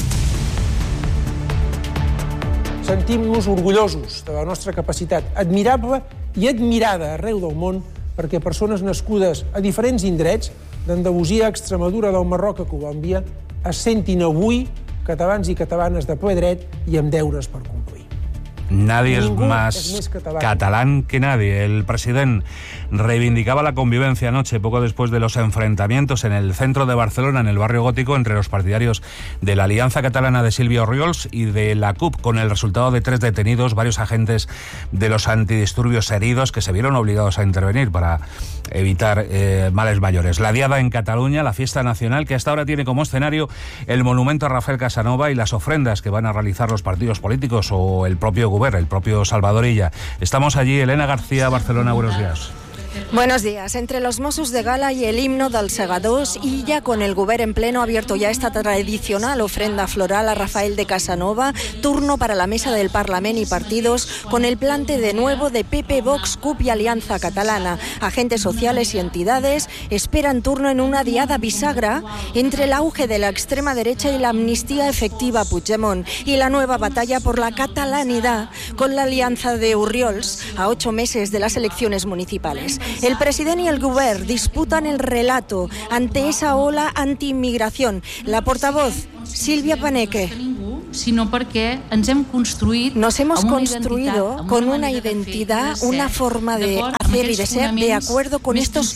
Sentim-nos orgullosos de la nostra capacitat admirable i admirada arreu del món perquè persones nascudes a diferents indrets, d'Andalusia, Extremadura, del Marroc a Colòmbia, es sentin avui catalans i catalanes de ple dret i amb deures per complir. Nadie es más, es más catalán. catalán que nadie. El presidente reivindicaba la convivencia anoche, poco después de los enfrentamientos en el centro de Barcelona, en el barrio gótico, entre los partidarios de la Alianza Catalana de Silvio Oriols y de la C U P, con el resultado de tres detenidos, varios agentes de los antidisturbios heridos que se vieron obligados a intervenir para evitar eh, males mayores. La Diada en Cataluña, la fiesta nacional, que hasta ahora tiene como escenario el monumento a Rafael Casanova y las ofrendas que van a realizar los partidos políticos o el propio el propio Salvador Illa. Estamos allí, Elena García, Barcelona, buenos días. Buenos días. Entre los Mossos de Gala y el himno del Segadors, y ya con el Govern en pleno, ha abierto ya esta tradicional ofrenda floral a Rafael de Casanova. Turno para la mesa del Parlamento y partidos, con el plante de nuevo de P P, Vox, C U P y Alianza Catalana. Agentes sociales y entidades esperan turno en una diada bisagra entre el auge de la extrema derecha y la amnistía efectiva a Puigdemont, y la nueva batalla por la catalanidad con la alianza de Urriols a ocho meses de las elecciones municipales. El presidente y el govern disputan el relato ante esa ola anti-inmigración. La portavoz, Silvia Paneque. Sino porque ens hem construït nos hemos construido con una identidad, una forma de hacer y de ser de acuerdo con estos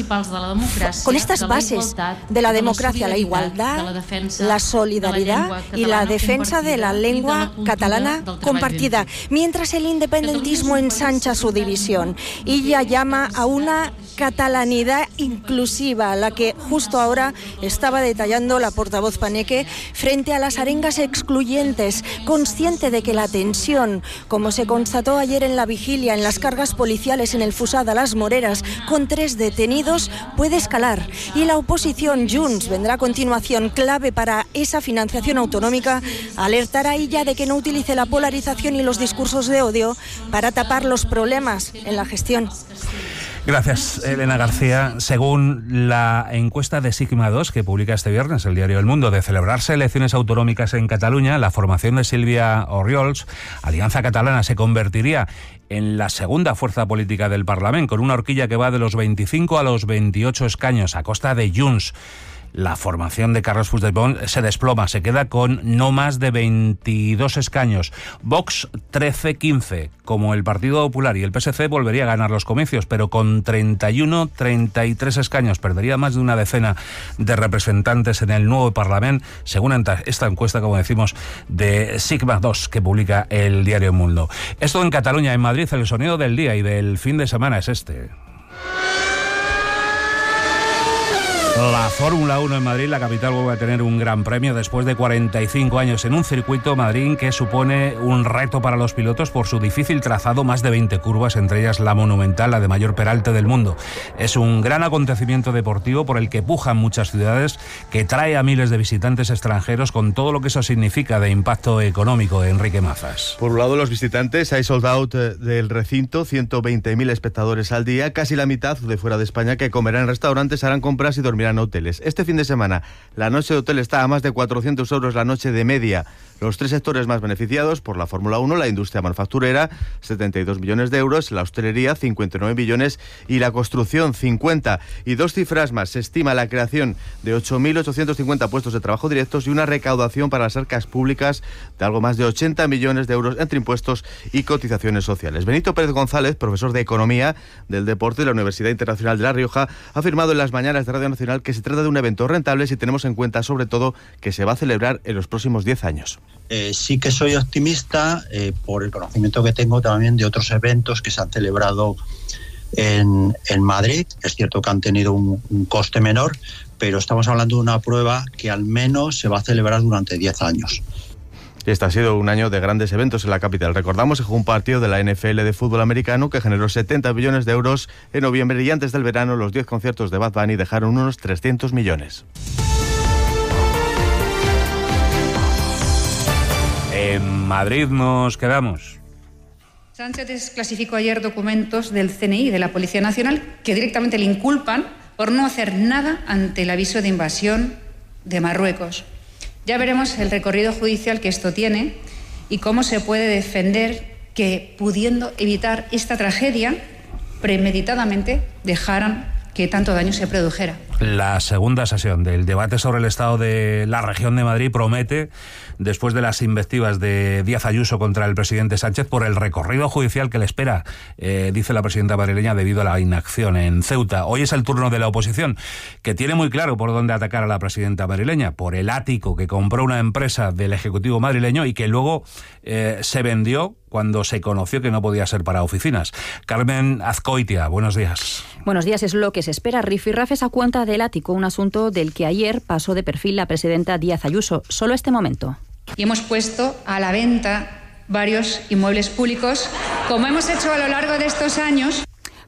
con estas bases de la democracia, la igualdad, la solidaridad y la defensa de la lengua catalana compartida, mientras el independentismo ensancha su división. Ella llama a una catalanidad inclusiva, la que justo ahora estaba detallando la portavoz Paneque, frente a las arengas excluyentes, consciente de que la tensión, como se constató ayer en la vigilia en las cargas policiales en el Fusada Las Moreras con tres detenidos, puede escalar, y la oposición Junts vendrá a continuación, clave para esa financiación autonómica. Alertará ella de que no utilice la polarización y los discursos de odio para tapar los problemas en la gestión. Gracias, Elena García. Según la encuesta de Sigma dos que publica este viernes el diario El Mundo, de celebrarse elecciones autonómicas en Cataluña, la formación de Sílvia Orriols, Alianza Catalana, se convertiría en la segunda fuerza política del Parlamento, con una horquilla que va de los veinticinco a los veintiocho escaños, a costa de Junts. La formación de Carles Puigdemont se desploma, se queda con no más de veintidós escaños. Vox trece quince, como el Partido Popular y el P S C, volvería a ganar los comicios, pero con treinta y uno treinta y tres escaños. Perdería más de una decena de representantes en el nuevo Parlamento, según esta encuesta, como decimos, de Sigma dos que publica el diario El Mundo. Esto en Cataluña. En Madrid, el sonido del día y del fin de semana es este. La Fórmula uno en Madrid, la capital, vuelve a tener un gran premio después de cuarenta y cinco años en un circuito, Madrid, que supone un reto para los pilotos por su difícil trazado, más de veinte curvas, entre ellas la monumental, la de mayor peralte del mundo. Es un gran acontecimiento deportivo por el que pujan muchas ciudades, que trae a miles de visitantes extranjeros, con todo lo que eso significa de impacto económico. Enrique Mazas. Por un lado, los visitantes, hay sold out del recinto, ciento veinte mil espectadores al día, casi la mitad de fuera de España, que comerán en restaurantes, harán compras y dormirán en hoteles. Este fin de semana, la noche de hotel está a más de cuatrocientos euros la noche de media. Los tres sectores más beneficiados por la Fórmula uno, la industria manufacturera, setenta y dos millones de euros, la hostelería, cincuenta y nueve millones, y la construcción, cincuenta. Y dos cifras más, se estima la creación de ocho mil ochocientos cincuenta puestos de trabajo directos y una recaudación para las arcas públicas de algo más de ochenta millones de euros entre impuestos y cotizaciones sociales. Benito Pérez González, profesor de Economía del Deporte de la Universidad Internacional de La Rioja, ha afirmado en las mañanas de Radio Nacional que se trata de un evento rentable si tenemos en cuenta, sobre todo, que se va a celebrar en los próximos diez años. Eh, sí que soy optimista eh, por el conocimiento que tengo también de otros eventos que se han celebrado en, en Madrid. Es cierto que han tenido un, un coste menor, pero estamos hablando de una prueba que al menos se va a celebrar durante diez años. Este ha sido un año de grandes eventos en la capital. Recordamos que fue un partido de la N F L de fútbol americano que generó setenta millones de euros en noviembre, y antes del verano los diez conciertos de Bad Bunny dejaron unos trescientos millones. En Madrid nos quedamos. Sánchez desclasificó ayer documentos del C N I, de la Policía Nacional, que directamente le inculpan por no hacer nada ante el aviso de invasión de Marruecos. Ya veremos el recorrido judicial que esto tiene y cómo se puede defender que, pudiendo evitar esta tragedia, premeditadamente dejaran que tanto daño se produjera. La segunda sesión del debate sobre el estado de la región de Madrid promete, después de las invectivas de Díaz Ayuso contra el presidente Sánchez por el recorrido judicial que le espera, eh, dice la presidenta madrileña, debido a la inacción en Ceuta. Hoy es el turno de la oposición, que tiene muy claro por dónde atacar a la presidenta madrileña: por el ático que compró una empresa del Ejecutivo madrileño y que luego eh, se vendió cuando se conoció que no podía ser para oficinas. Carmen Azcoitia, buenos días. Buenos días. Es lo que se espera. Rifirrafes a cuenta del ático, un asunto del que ayer pasó de perfil la presidenta Díaz Ayuso. Solo este momento. Y hemos puesto a la venta varios inmuebles públicos, como hemos hecho a lo largo de estos años.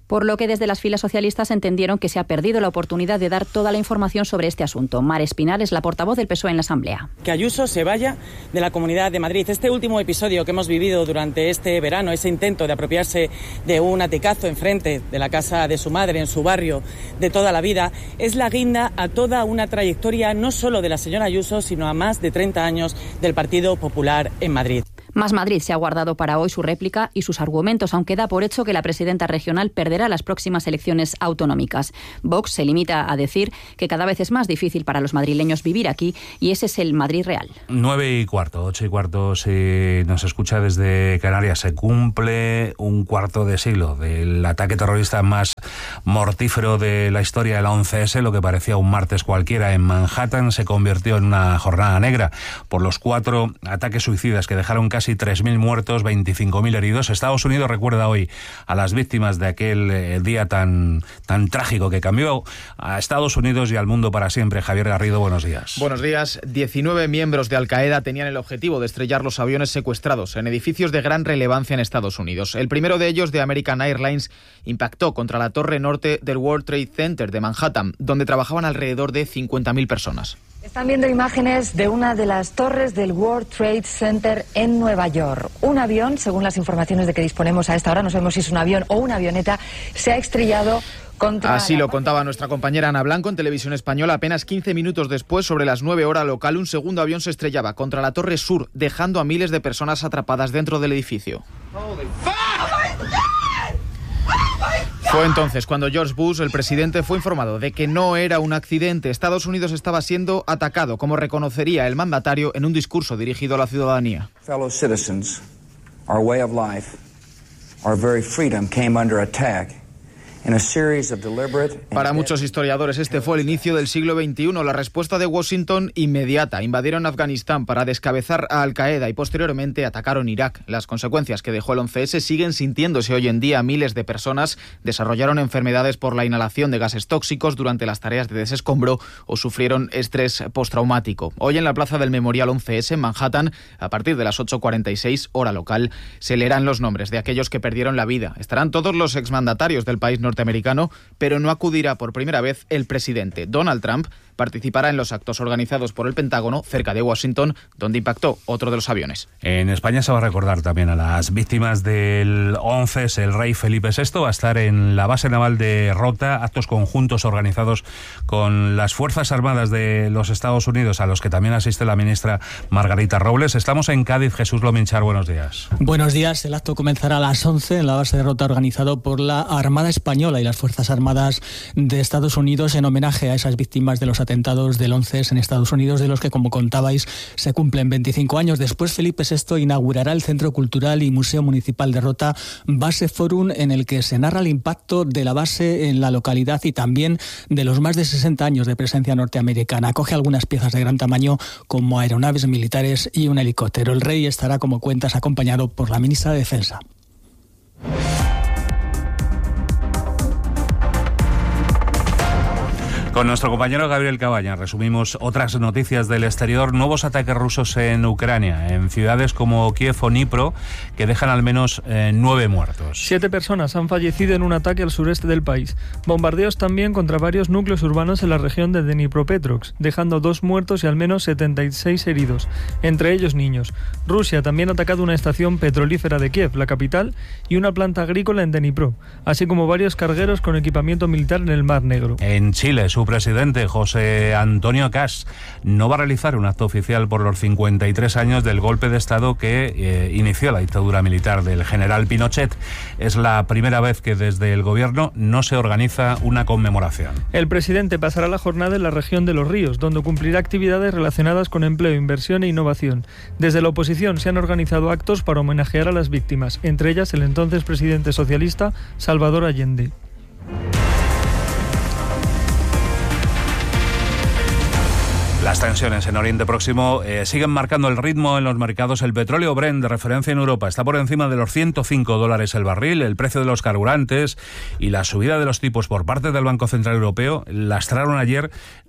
por lo que desde las filas socialistas entendieron que se ha perdido la oportunidad de dar toda la información sobre este asunto. Mar Espinar es la portavoz del P S O E en la Asamblea. Que Ayuso se vaya de la Comunidad de Madrid. Este último episodio que hemos vivido durante este verano, ese intento de apropiarse de un aticazo enfrente de la casa de su madre, en su barrio, de toda la vida, es la guinda a toda una trayectoria no solo de la señora Ayuso, sino a más de treinta años del Partido Popular en Madrid. Más Madrid se ha guardado para hoy su réplica y sus argumentos, aunque da por hecho que la presidenta regional perderá las próximas elecciones autonómicas. Vox se limita a decir que cada vez es más difícil para los madrileños vivir aquí y ese es el Madrid real. Nueve y cuarto, ocho y cuarto, si nos escucha desde Canarias. Se cumple un cuarto de siglo del ataque terrorista más mortífero de la historia, el once ese, lo que parecía un martes cualquiera en Manhattan se convirtió en una jornada negra por los cuatro ataques suicidas que dejaron casi tres mil muertos, veinticinco mil heridos. Estados Unidos recuerda hoy a las víctimas de aquel eh, día tan, tan trágico que cambió a Estados Unidos y al mundo para siempre. Javier Garrido, buenos días. Buenos días. diecinueve miembros de Al-Qaeda tenían el objetivo de estrellar los aviones secuestrados en edificios de gran relevancia en Estados Unidos. El primero de ellos, de American Airlines, impactó contra la torre norte del World Trade Center de Manhattan, donde trabajaban alrededor de cincuenta mil personas. Están viendo imágenes de una de las torres del World Trade Center en Nueva York. Un avión, según las informaciones de que disponemos a esta hora, no sabemos si es un avión o una avioneta, se ha estrellado contra... Así lo contaba nuestra compañera Ana Blanco en Televisión Española. Apenas quince minutos después, sobre las nueve hora local, un segundo avión se estrellaba contra la torre sur, dejando a miles de personas atrapadas dentro del edificio. Fue entonces cuando George Bush, el presidente, fue informado de que no era un accidente. Estados Unidos estaba siendo atacado, como reconocería el mandatario en un discurso dirigido a la ciudadanía. Fellow citizens, our way of life, our very freedom came under attack. Para muchos historiadores este fue el inicio del siglo veintiuno, la respuesta de Washington inmediata. Invadieron Afganistán para descabezar a Al-Qaeda y posteriormente atacaron Irak. Las consecuencias que dejó el once ese siguen sintiéndose hoy en día. Miles de personas desarrollaron enfermedades por la inhalación de gases tóxicos durante las tareas de desescombro o sufrieron estrés postraumático. Hoy en la plaza del Memorial once ese en Manhattan, a partir de las ocho cuarenta y seis hora local, se leerán los nombres de aquellos que perdieron la vida. Estarán todos los exmandatarios del país norteamericano norteamericano, pero no acudirá por primera vez el presidente. Donald Trump participará en los actos organizados por el Pentágono cerca de Washington, donde impactó otro de los aviones. En España se va a recordar también a las víctimas del once ese. El rey Felipe sexto va a estar en la base naval de Rota, actos conjuntos organizados con las Fuerzas Armadas de los Estados Unidos, a los que también asiste la ministra Margarita Robles. Estamos en Cádiz. Jesús Lominchar, buenos días. Buenos días. El acto comenzará a las once en la base de Rota, organizado por la Armada Española y las Fuerzas Armadas de Estados Unidos en homenaje a esas víctimas de los atentados del once ese en Estados Unidos, de los que, como contabais, se cumplen veinticinco años. Después, Felipe sexto inaugurará el Centro Cultural y Museo Municipal de Rota, Base Forum, en el que se narra el impacto de la base en la localidad y también de los más de sesenta años de presencia norteamericana. Acoge algunas piezas de gran tamaño, como aeronaves militares y un helicóptero. El rey estará, como cuentas, acompañado por la ministra de Defensa. Con nuestro compañero Gabriel Cabaña resumimos otras noticias del exterior. Nuevos ataques rusos en Ucrania, en ciudades como Kiev o Dnipro, que dejan al menos eh, nueve muertos. Siete personas han fallecido en un ataque al sureste del país. Bombardeos también contra varios núcleos urbanos en la región de Dnipropetrovsk, dejando dos muertos y al menos setenta y seis heridos, entre ellos niños. Rusia también ha atacado una estación petrolífera de Kiev, la capital, y una planta agrícola en Dnipro, así como varios cargueros con equipamiento militar en el Mar Negro. En Chile, su presidente José Antonio Kast no va a realizar un acto oficial por los cincuenta y tres años del golpe de Estado que eh, inició la dictadura militar del general Pinochet. Es la primera vez que desde el gobierno no se organiza una conmemoración. El presidente pasará la jornada en la región de Los Ríos, donde cumplirá actividades relacionadas con empleo, inversión e innovación. Desde la oposición se han organizado actos para homenajear a las víctimas, entre ellas el entonces presidente socialista Salvador Allende. Las tensiones en Oriente Próximo eh, siguen marcando el ritmo en los mercados. El petróleo Brent, de referencia en Europa, está por encima de los ciento cinco dólares el barril. El precio de los carburantes y la subida de los tipos por parte del Banco Central Europeo lastraron ayer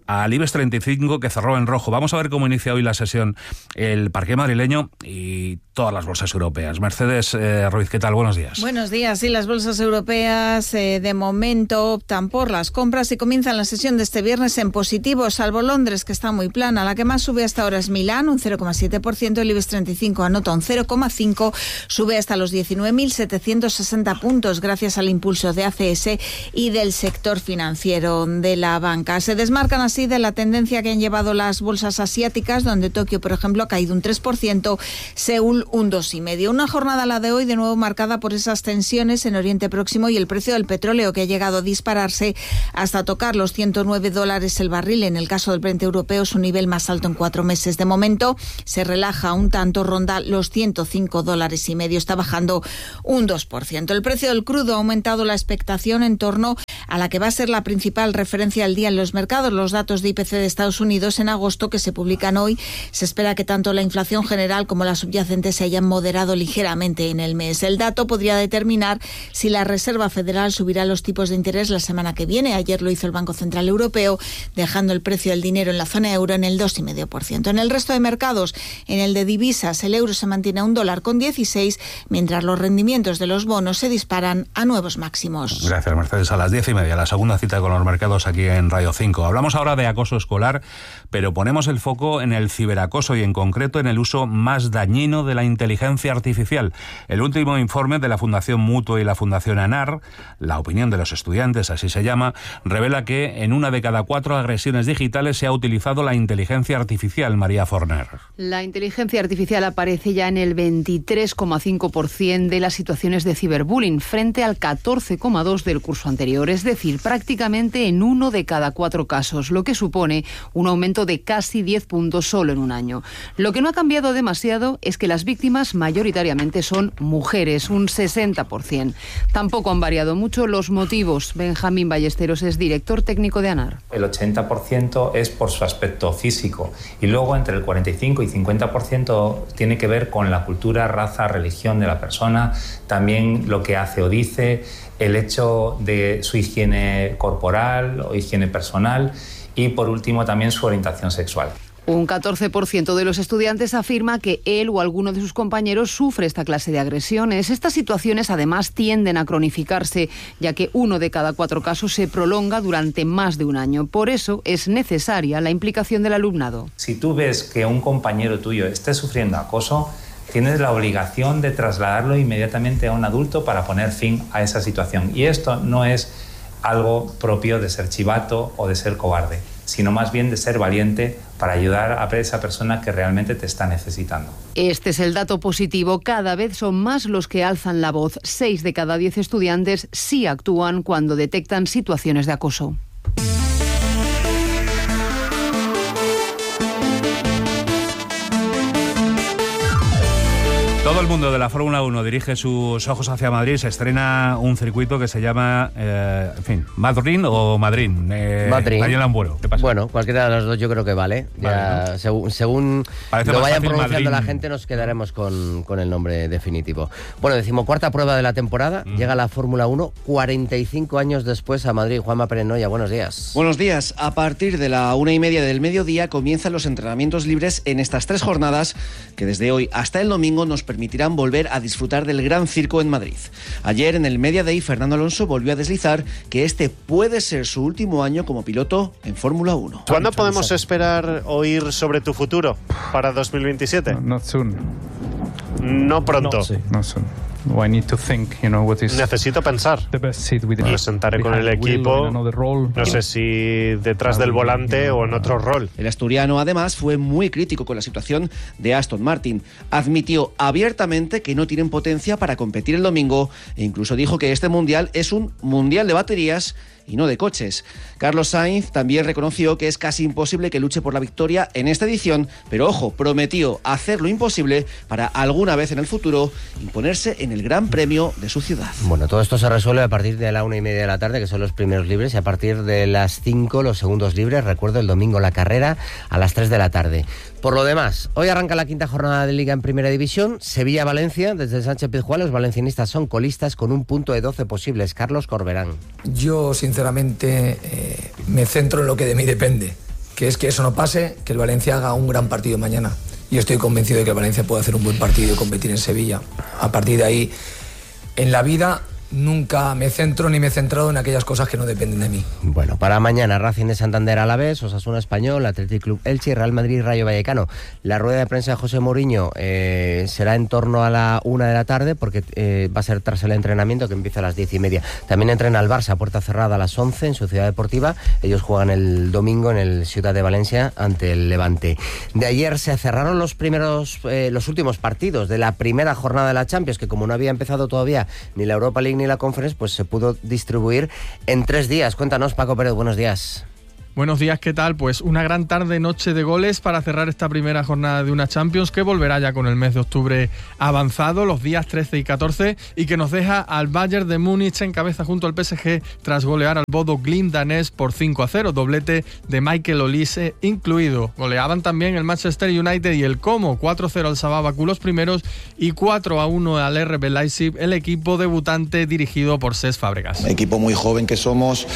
al IBEX treinta y cinco, que cerró en rojo. Vamos a ver cómo inicia hoy la sesión el parqué madrileño y todas las bolsas europeas. Mercedes eh, Ruiz, ¿qué tal? Buenos días. Buenos días. Sí, las bolsas europeas eh, de momento optan por las compras y comienzan la sesión de este viernes en positivo, salvo Londres, que está muy plana. La que más sube hasta ahora es Milán, un cero coma siete por ciento. El IBEX treinta y cinco anota un cero coma cinco por ciento, sube hasta los diecinueve mil setecientos sesenta puntos gracias al impulso de A C S y del sector financiero de la banca. Se desmarcan así de la tendencia que han llevado las bolsas asiáticas, donde Tokio, por ejemplo, ha caído un tres por ciento, Seúl un dos coma cinco por ciento. Una jornada, la de hoy, de nuevo marcada por esas tensiones en Oriente Próximo y el precio del petróleo, que ha llegado a dispararse hasta tocar los ciento nueve dólares el barril. En el caso del Brent europeo, su nivel más alto en cuatro meses. De momento, se relaja un tanto, ronda los ciento cinco dólares y medio, está bajando un dos por ciento. El precio del crudo ha aumentado la expectación en torno a la que va a ser la principal referencia al día en los mercados. Los datos de I P C de Estados Unidos en agosto, que se publican hoy, se espera que tanto la inflación general como la subyacente se hayan moderado ligeramente en el mes. El dato podría determinar si la Reserva Federal subirá los tipos de interés la semana que viene. Ayer lo hizo el Banco Central Europeo, dejando el precio del dinero en la zona euro en el dos coma cinco por ciento. En el resto de mercados, en el de divisas, el euro se mantiene a un dólar con dieciséis, mientras los rendimientos de los bonos se disparan a nuevos máximos. Gracias, Mercedes. A las diez y media, la segunda cita con los mercados aquí en Radio cinco. Hablamos ahora de acoso escolar, pero ponemos el foco en el ciberacoso y en concreto en el uso más dañino de la inteligencia artificial. El último informe de la Fundación Mutuo y la Fundación ANAR, la opinión de los estudiantes, así se llama, revela que en una de cada cuatro agresiones digitales se ha utilizado la inteligencia artificial. María Forner. La inteligencia artificial aparece ya en el veintitrés coma cinco por ciento de las situaciones de ciberbullying, frente al catorce coma dos por ciento del curso anterior, es decir, prácticamente en uno de cada cuatro casos, lo que supone un aumento de casi diez puntos solo en un año. Lo que no ha cambiado demasiado es que las víctimas mayoritariamente son mujeres, un sesenta por ciento. Tampoco han variado mucho los motivos. Benjamín Ballesteros es director técnico de ANAR. El ochenta por ciento es por su aspecto físico y luego entre el cuarenta y cinco y cincuenta por ciento tiene que ver con la cultura, raza, religión de la persona, también lo que hace o dice, el hecho de su higiene corporal o higiene personal y, por último, también su orientación sexual. Un catorce por ciento de los estudiantes afirma que él o alguno de sus compañeros sufre esta clase de agresiones. Estas situaciones, además, tienden a cronificarse, ya que uno de cada cuatro casos se prolonga durante más de un año. Por eso es necesaria la implicación del alumnado. Si tú ves que un compañero tuyo esté sufriendo acoso, tienes la obligación de trasladarlo inmediatamente a un adulto para poner fin a esa situación. Y esto no es algo propio de ser chivato o de ser cobarde, sino más bien de ser valiente para ayudar a esa persona que realmente te está necesitando. Este es el dato positivo. Cada vez son más los que alzan la voz. Seis de cada diez estudiantes sí actúan cuando detectan situaciones de acoso. Todo el mundo de la Fórmula uno dirige sus ojos hacia Madrid. Se estrena un circuito que se llama, eh, en fin, Madrid o Madrid. Eh, Madrid. Daniel Ambuero, ¿qué pasa? Bueno, cualquiera de los dos yo creo que vale. Vale, ya, ¿no? según según lo vayan pronunciando Madrid. La gente, nos quedaremos con, con el nombre definitivo. Bueno, decimocuarta prueba de la temporada. Mm. Llega la Fórmula uno cuarenta y cinco años después a Madrid. Juanma Pérez Noya, buenos días. Buenos días. A partir de la una y media del mediodía comienzan los entrenamientos libres en estas tres jornadas que desde hoy hasta el domingo nos permitirán volver a disfrutar del Gran Circo en Madrid. Ayer en el Media Day, Fernando Alonso volvió a deslizar que este puede ser su último año como piloto en Fórmula uno. ¿Cuándo podemos esperar oír sobre tu futuro para dos mil veintisiete? No, not soon. No pronto. No, sí. Not soon. I need to think, you know, what is Necesito pensar. Me sentaré con el equipo, no sé si detrás del volante o en otro rol. El asturiano, además, fue muy crítico con la situación de Aston Martin. Admitió abiertamente que no tienen potencia para competir el domingo e incluso dijo que este mundial es un mundial de baterías y no de coches. Carlos Sainz también reconoció que es casi imposible que luche por la victoria en esta edición, pero ojo, prometió hacer lo imposible para alguna vez en el futuro imponerse en el Gran Premio de su ciudad. Bueno, todo esto se resuelve a partir de la una y media de la tarde, que son los primeros libres, y a partir de las cinco los segundos libres. Recuerdo, el domingo la carrera a las tres de la tarde. Por lo demás, hoy arranca la quinta jornada de Liga en Primera División. Sevilla-Valencia, desde Sánchez Pizjuán, los valencianistas son colistas con un punto de doce posibles. Carlos Corberán. Yo, sinceramente, eh, me centro en lo que de mí depende. que es que eso no pase, que el Valencia haga un gran partido mañana. Yo estoy convencido de que el Valencia puede hacer un buen partido y competir en Sevilla. A partir de ahí, en la vida nunca me centro ni me he centrado en aquellas cosas que no dependen de mí. Bueno, para mañana, Racing de Santander Alavés, Osasuna Español, Athletic Club Elche, Real Madrid, Rayo Vallecano. La rueda de prensa de José Mourinho eh, será en torno a la una de la tarde, porque eh, va a ser tras el entrenamiento, que empieza a las diez y media. También entrena el Barça a puerta cerrada a las once en su ciudad deportiva. Ellos juegan el domingo en el Ciudad de Valencia ante el Levante. De ayer se cerraron los primeros, eh, los últimos partidos de la primera jornada de la Champions, que como no había empezado todavía ni la Europa League ni la Conference, pues se pudo distribuir en tres días. Cuéntanos, Paco Pérez, buenos días. Buenos días, ¿qué tal? Pues una gran tarde, noche de goles para cerrar esta primera jornada de una Champions que volverá ya con el mes de octubre avanzado, los días trece y catorce, y que nos deja al Bayern de Múnich en cabeza junto al P S G tras golear al Bodo Glimt danés por cinco a cero, doblete de Michael Olise incluido. Goleaban también el Manchester United y el Como, cuatro a cero al Sabah Bakú los primeros y cuatro a uno al R B Leipzig, el equipo debutante dirigido por Cesc Fábregas. Equipo muy joven que somos,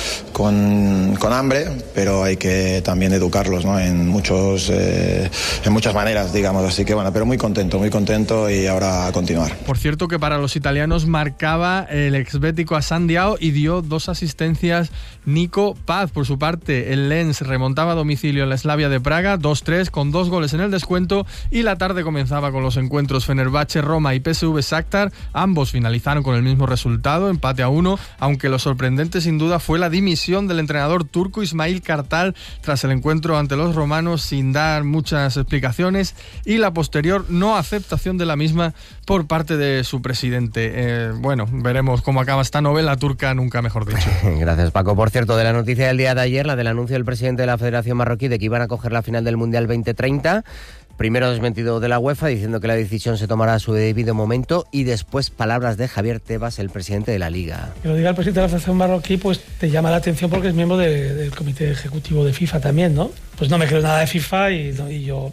con, con hambre, pero pero hay que también educarlos, ¿no? en muchos eh, en muchas maneras, digamos, así que bueno, pero muy contento, muy contento y ahora a continuar. Por cierto que para los italianos marcaba el exbético Asandiao y dio dos asistencias Nico Paz. Por su parte, el Lens remontaba a domicilio en la Slavia de Praga, dos tres con dos goles en el descuento, y la tarde comenzaba con los encuentros Fenerbahce, Roma y P S V Shakhtar. Ambos finalizaron con el mismo resultado, empate a uno, aunque lo sorprendente sin duda fue la dimisión del entrenador turco Ismail Kartal tras el encuentro ante los romanos, sin dar muchas explicaciones, y la posterior no aceptación de la misma por parte de su presidente. Eh, bueno, veremos cómo acaba esta novela turca, nunca mejor dicho. Gracias, Paco. Por cierto, de la noticia del día de ayer, la del anuncio del presidente de la Federación Marroquí de que iban a coger la final del Mundial veinte treinta, primero desmentido de la UEFA diciendo que la decisión se tomará a su debido momento, y después palabras de Javier Tebas, el presidente de la Liga. Que lo diga el presidente de la Federación Marroquí, pues te llama la atención porque es miembro de, del comité ejecutivo de FIFA también, ¿no? Pues no me creo nada de FIFA y, no, y yo,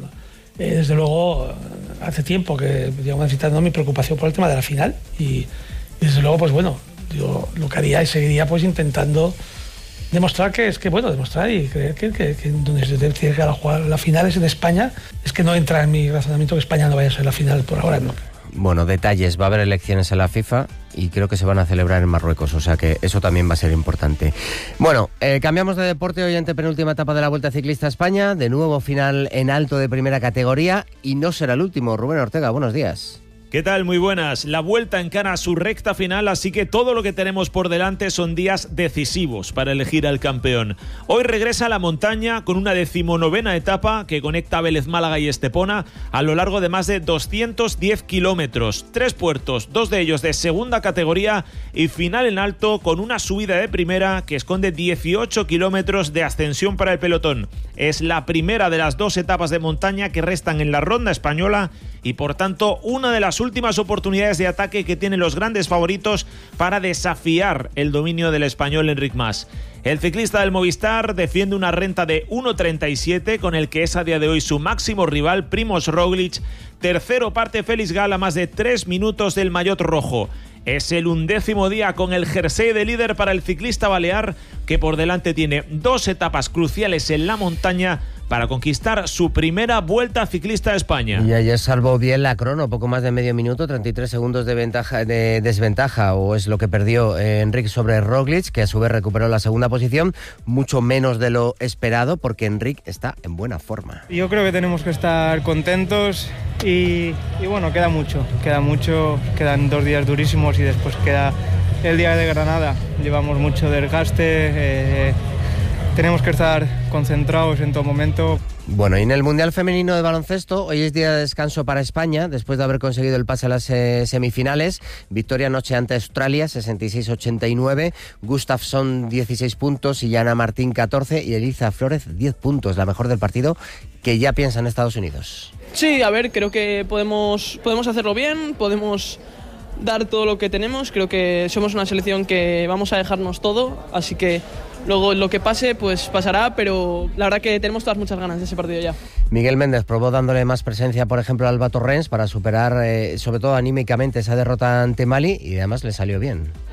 eh, desde luego, hace tiempo que llevo necesitando mi preocupación por el tema de la final y, y desde luego, pues bueno, yo lo que haría y seguiría pues intentando demostrar que es que, bueno, demostrar y creer que, que, que donde se tiene que jugar la final es en España. Es que no entra en mi razonamiento que España no vaya a ser la final por ahora, ¿no? Bueno, detalles, va a haber elecciones en la FIFA y creo que se van a celebrar en Marruecos, o sea que eso también va a ser importante. Bueno, eh, cambiamos de deporte hoy ante penúltima etapa de la Vuelta Ciclista a España, de nuevo final en alto de primera categoría y no será el último. Rubén Ortega, buenos días. ¿Qué tal? Muy buenas. La Vuelta encara su recta final, así que todo lo que tenemos por delante son días decisivos para elegir al campeón. Hoy regresa a la montaña con una decimonovena etapa que conecta Vélez, Málaga y Estepona a lo largo de más de doscientos diez kilómetros. Tres puertos, dos de ellos de segunda categoría y final en alto con una subida de primera que esconde dieciocho kilómetros de ascensión para el pelotón. Es la primera de las dos etapas de montaña que restan en la ronda española y por tanto una de las últimas oportunidades de ataque que tienen los grandes favoritos para desafiar el dominio del español Enric Mas. El ciclista del Movistar defiende una renta de uno treinta y siete con el que es a día de hoy su máximo rival Primož Roglič. Tercero parte Félix Gall a más de tres minutos del maillot rojo. Es el undécimo día con el jersey de líder para el ciclista balear, que por delante tiene dos etapas cruciales en la montaña para conquistar su primera Vuelta Ciclista a España. Y ayer salvó bien la crono, poco más de medio minuto, treinta y tres segundos de, ventaja, de desventaja, o es lo que perdió eh, Enric sobre Roglič, que a su vez recuperó la segunda posición, mucho menos de lo esperado, porque Enric está en buena forma. Yo creo que tenemos que estar contentos y, y bueno, queda mucho, queda mucho, quedan dos días durísimos y después queda el día de Granada. Llevamos mucho desgaste, eh, tenemos que estar concentrados en todo momento. Bueno, y en el Mundial Femenino de Baloncesto, hoy es día de descanso para España, después de haber conseguido el pase a las eh, semifinales. Victoria anoche ante Australia, sesenta y seis a ochenta y nueve. Gustafsson, dieciséis puntos, y Yana Martín, catorce. Y Elisa Flórez, diez puntos, la mejor del partido, que ya piensa en Estados Unidos. Sí, a ver, creo que podemos, podemos hacerlo bien, podemos dar todo lo que tenemos. Creo que somos una selección que vamos a dejarnos todo, así que luego lo que pase, pues pasará, pero la verdad que tenemos todas muchas ganas de ese partido ya. Miguel Méndez probó dándole más presencia, por ejemplo, a Alba Torrens para superar, eh, sobre todo anímicamente, esa derrota ante Mali, y además le salió bien.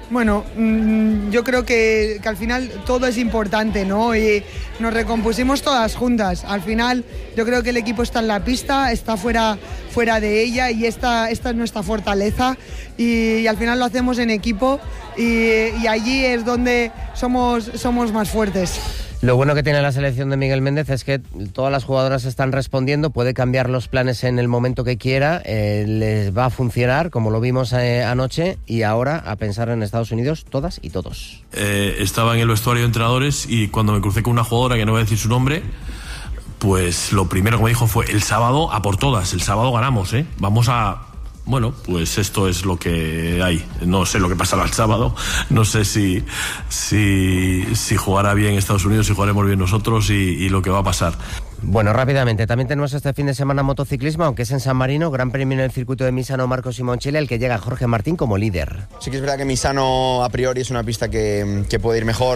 Bueno, mmm, yo creo que, que al final todo es importante, ¿no? Y nos recompusimos todas juntas. Al final yo creo que el equipo está en la pista, está fuera, fuera de ella y esta, esta es nuestra fortaleza y, y al final lo hacemos en equipo y, y allí es donde somos, somos más fuertes. Lo bueno que tiene la selección de Miguel Méndez es que todas las jugadoras están respondiendo, puede cambiar los planes en el momento que quiera, eh, les va a funcionar, como lo vimos eh, anoche, y ahora a pensar en Estados Unidos, todas y todos. Eh, estaba en el vestuario de entrenadores y cuando me crucé con una jugadora, que no voy a decir su nombre, pues lo primero que me dijo fue: el sábado a por todas, el sábado ganamos, ¿eh? Vamos a... Bueno, pues esto es lo que hay. No sé lo que pasará el sábado, no sé si, si, si jugará bien Estados Unidos, si jugaremos bien nosotros y, y lo que va a pasar. Bueno, rápidamente, también tenemos este fin de semana motociclismo, aunque es en San Marino, gran premio en el circuito de Misano Marco Simoncelli, el que llega Jorge Martín como líder. Sí que es verdad que Misano a priori es una pista que, que puede ir mejor.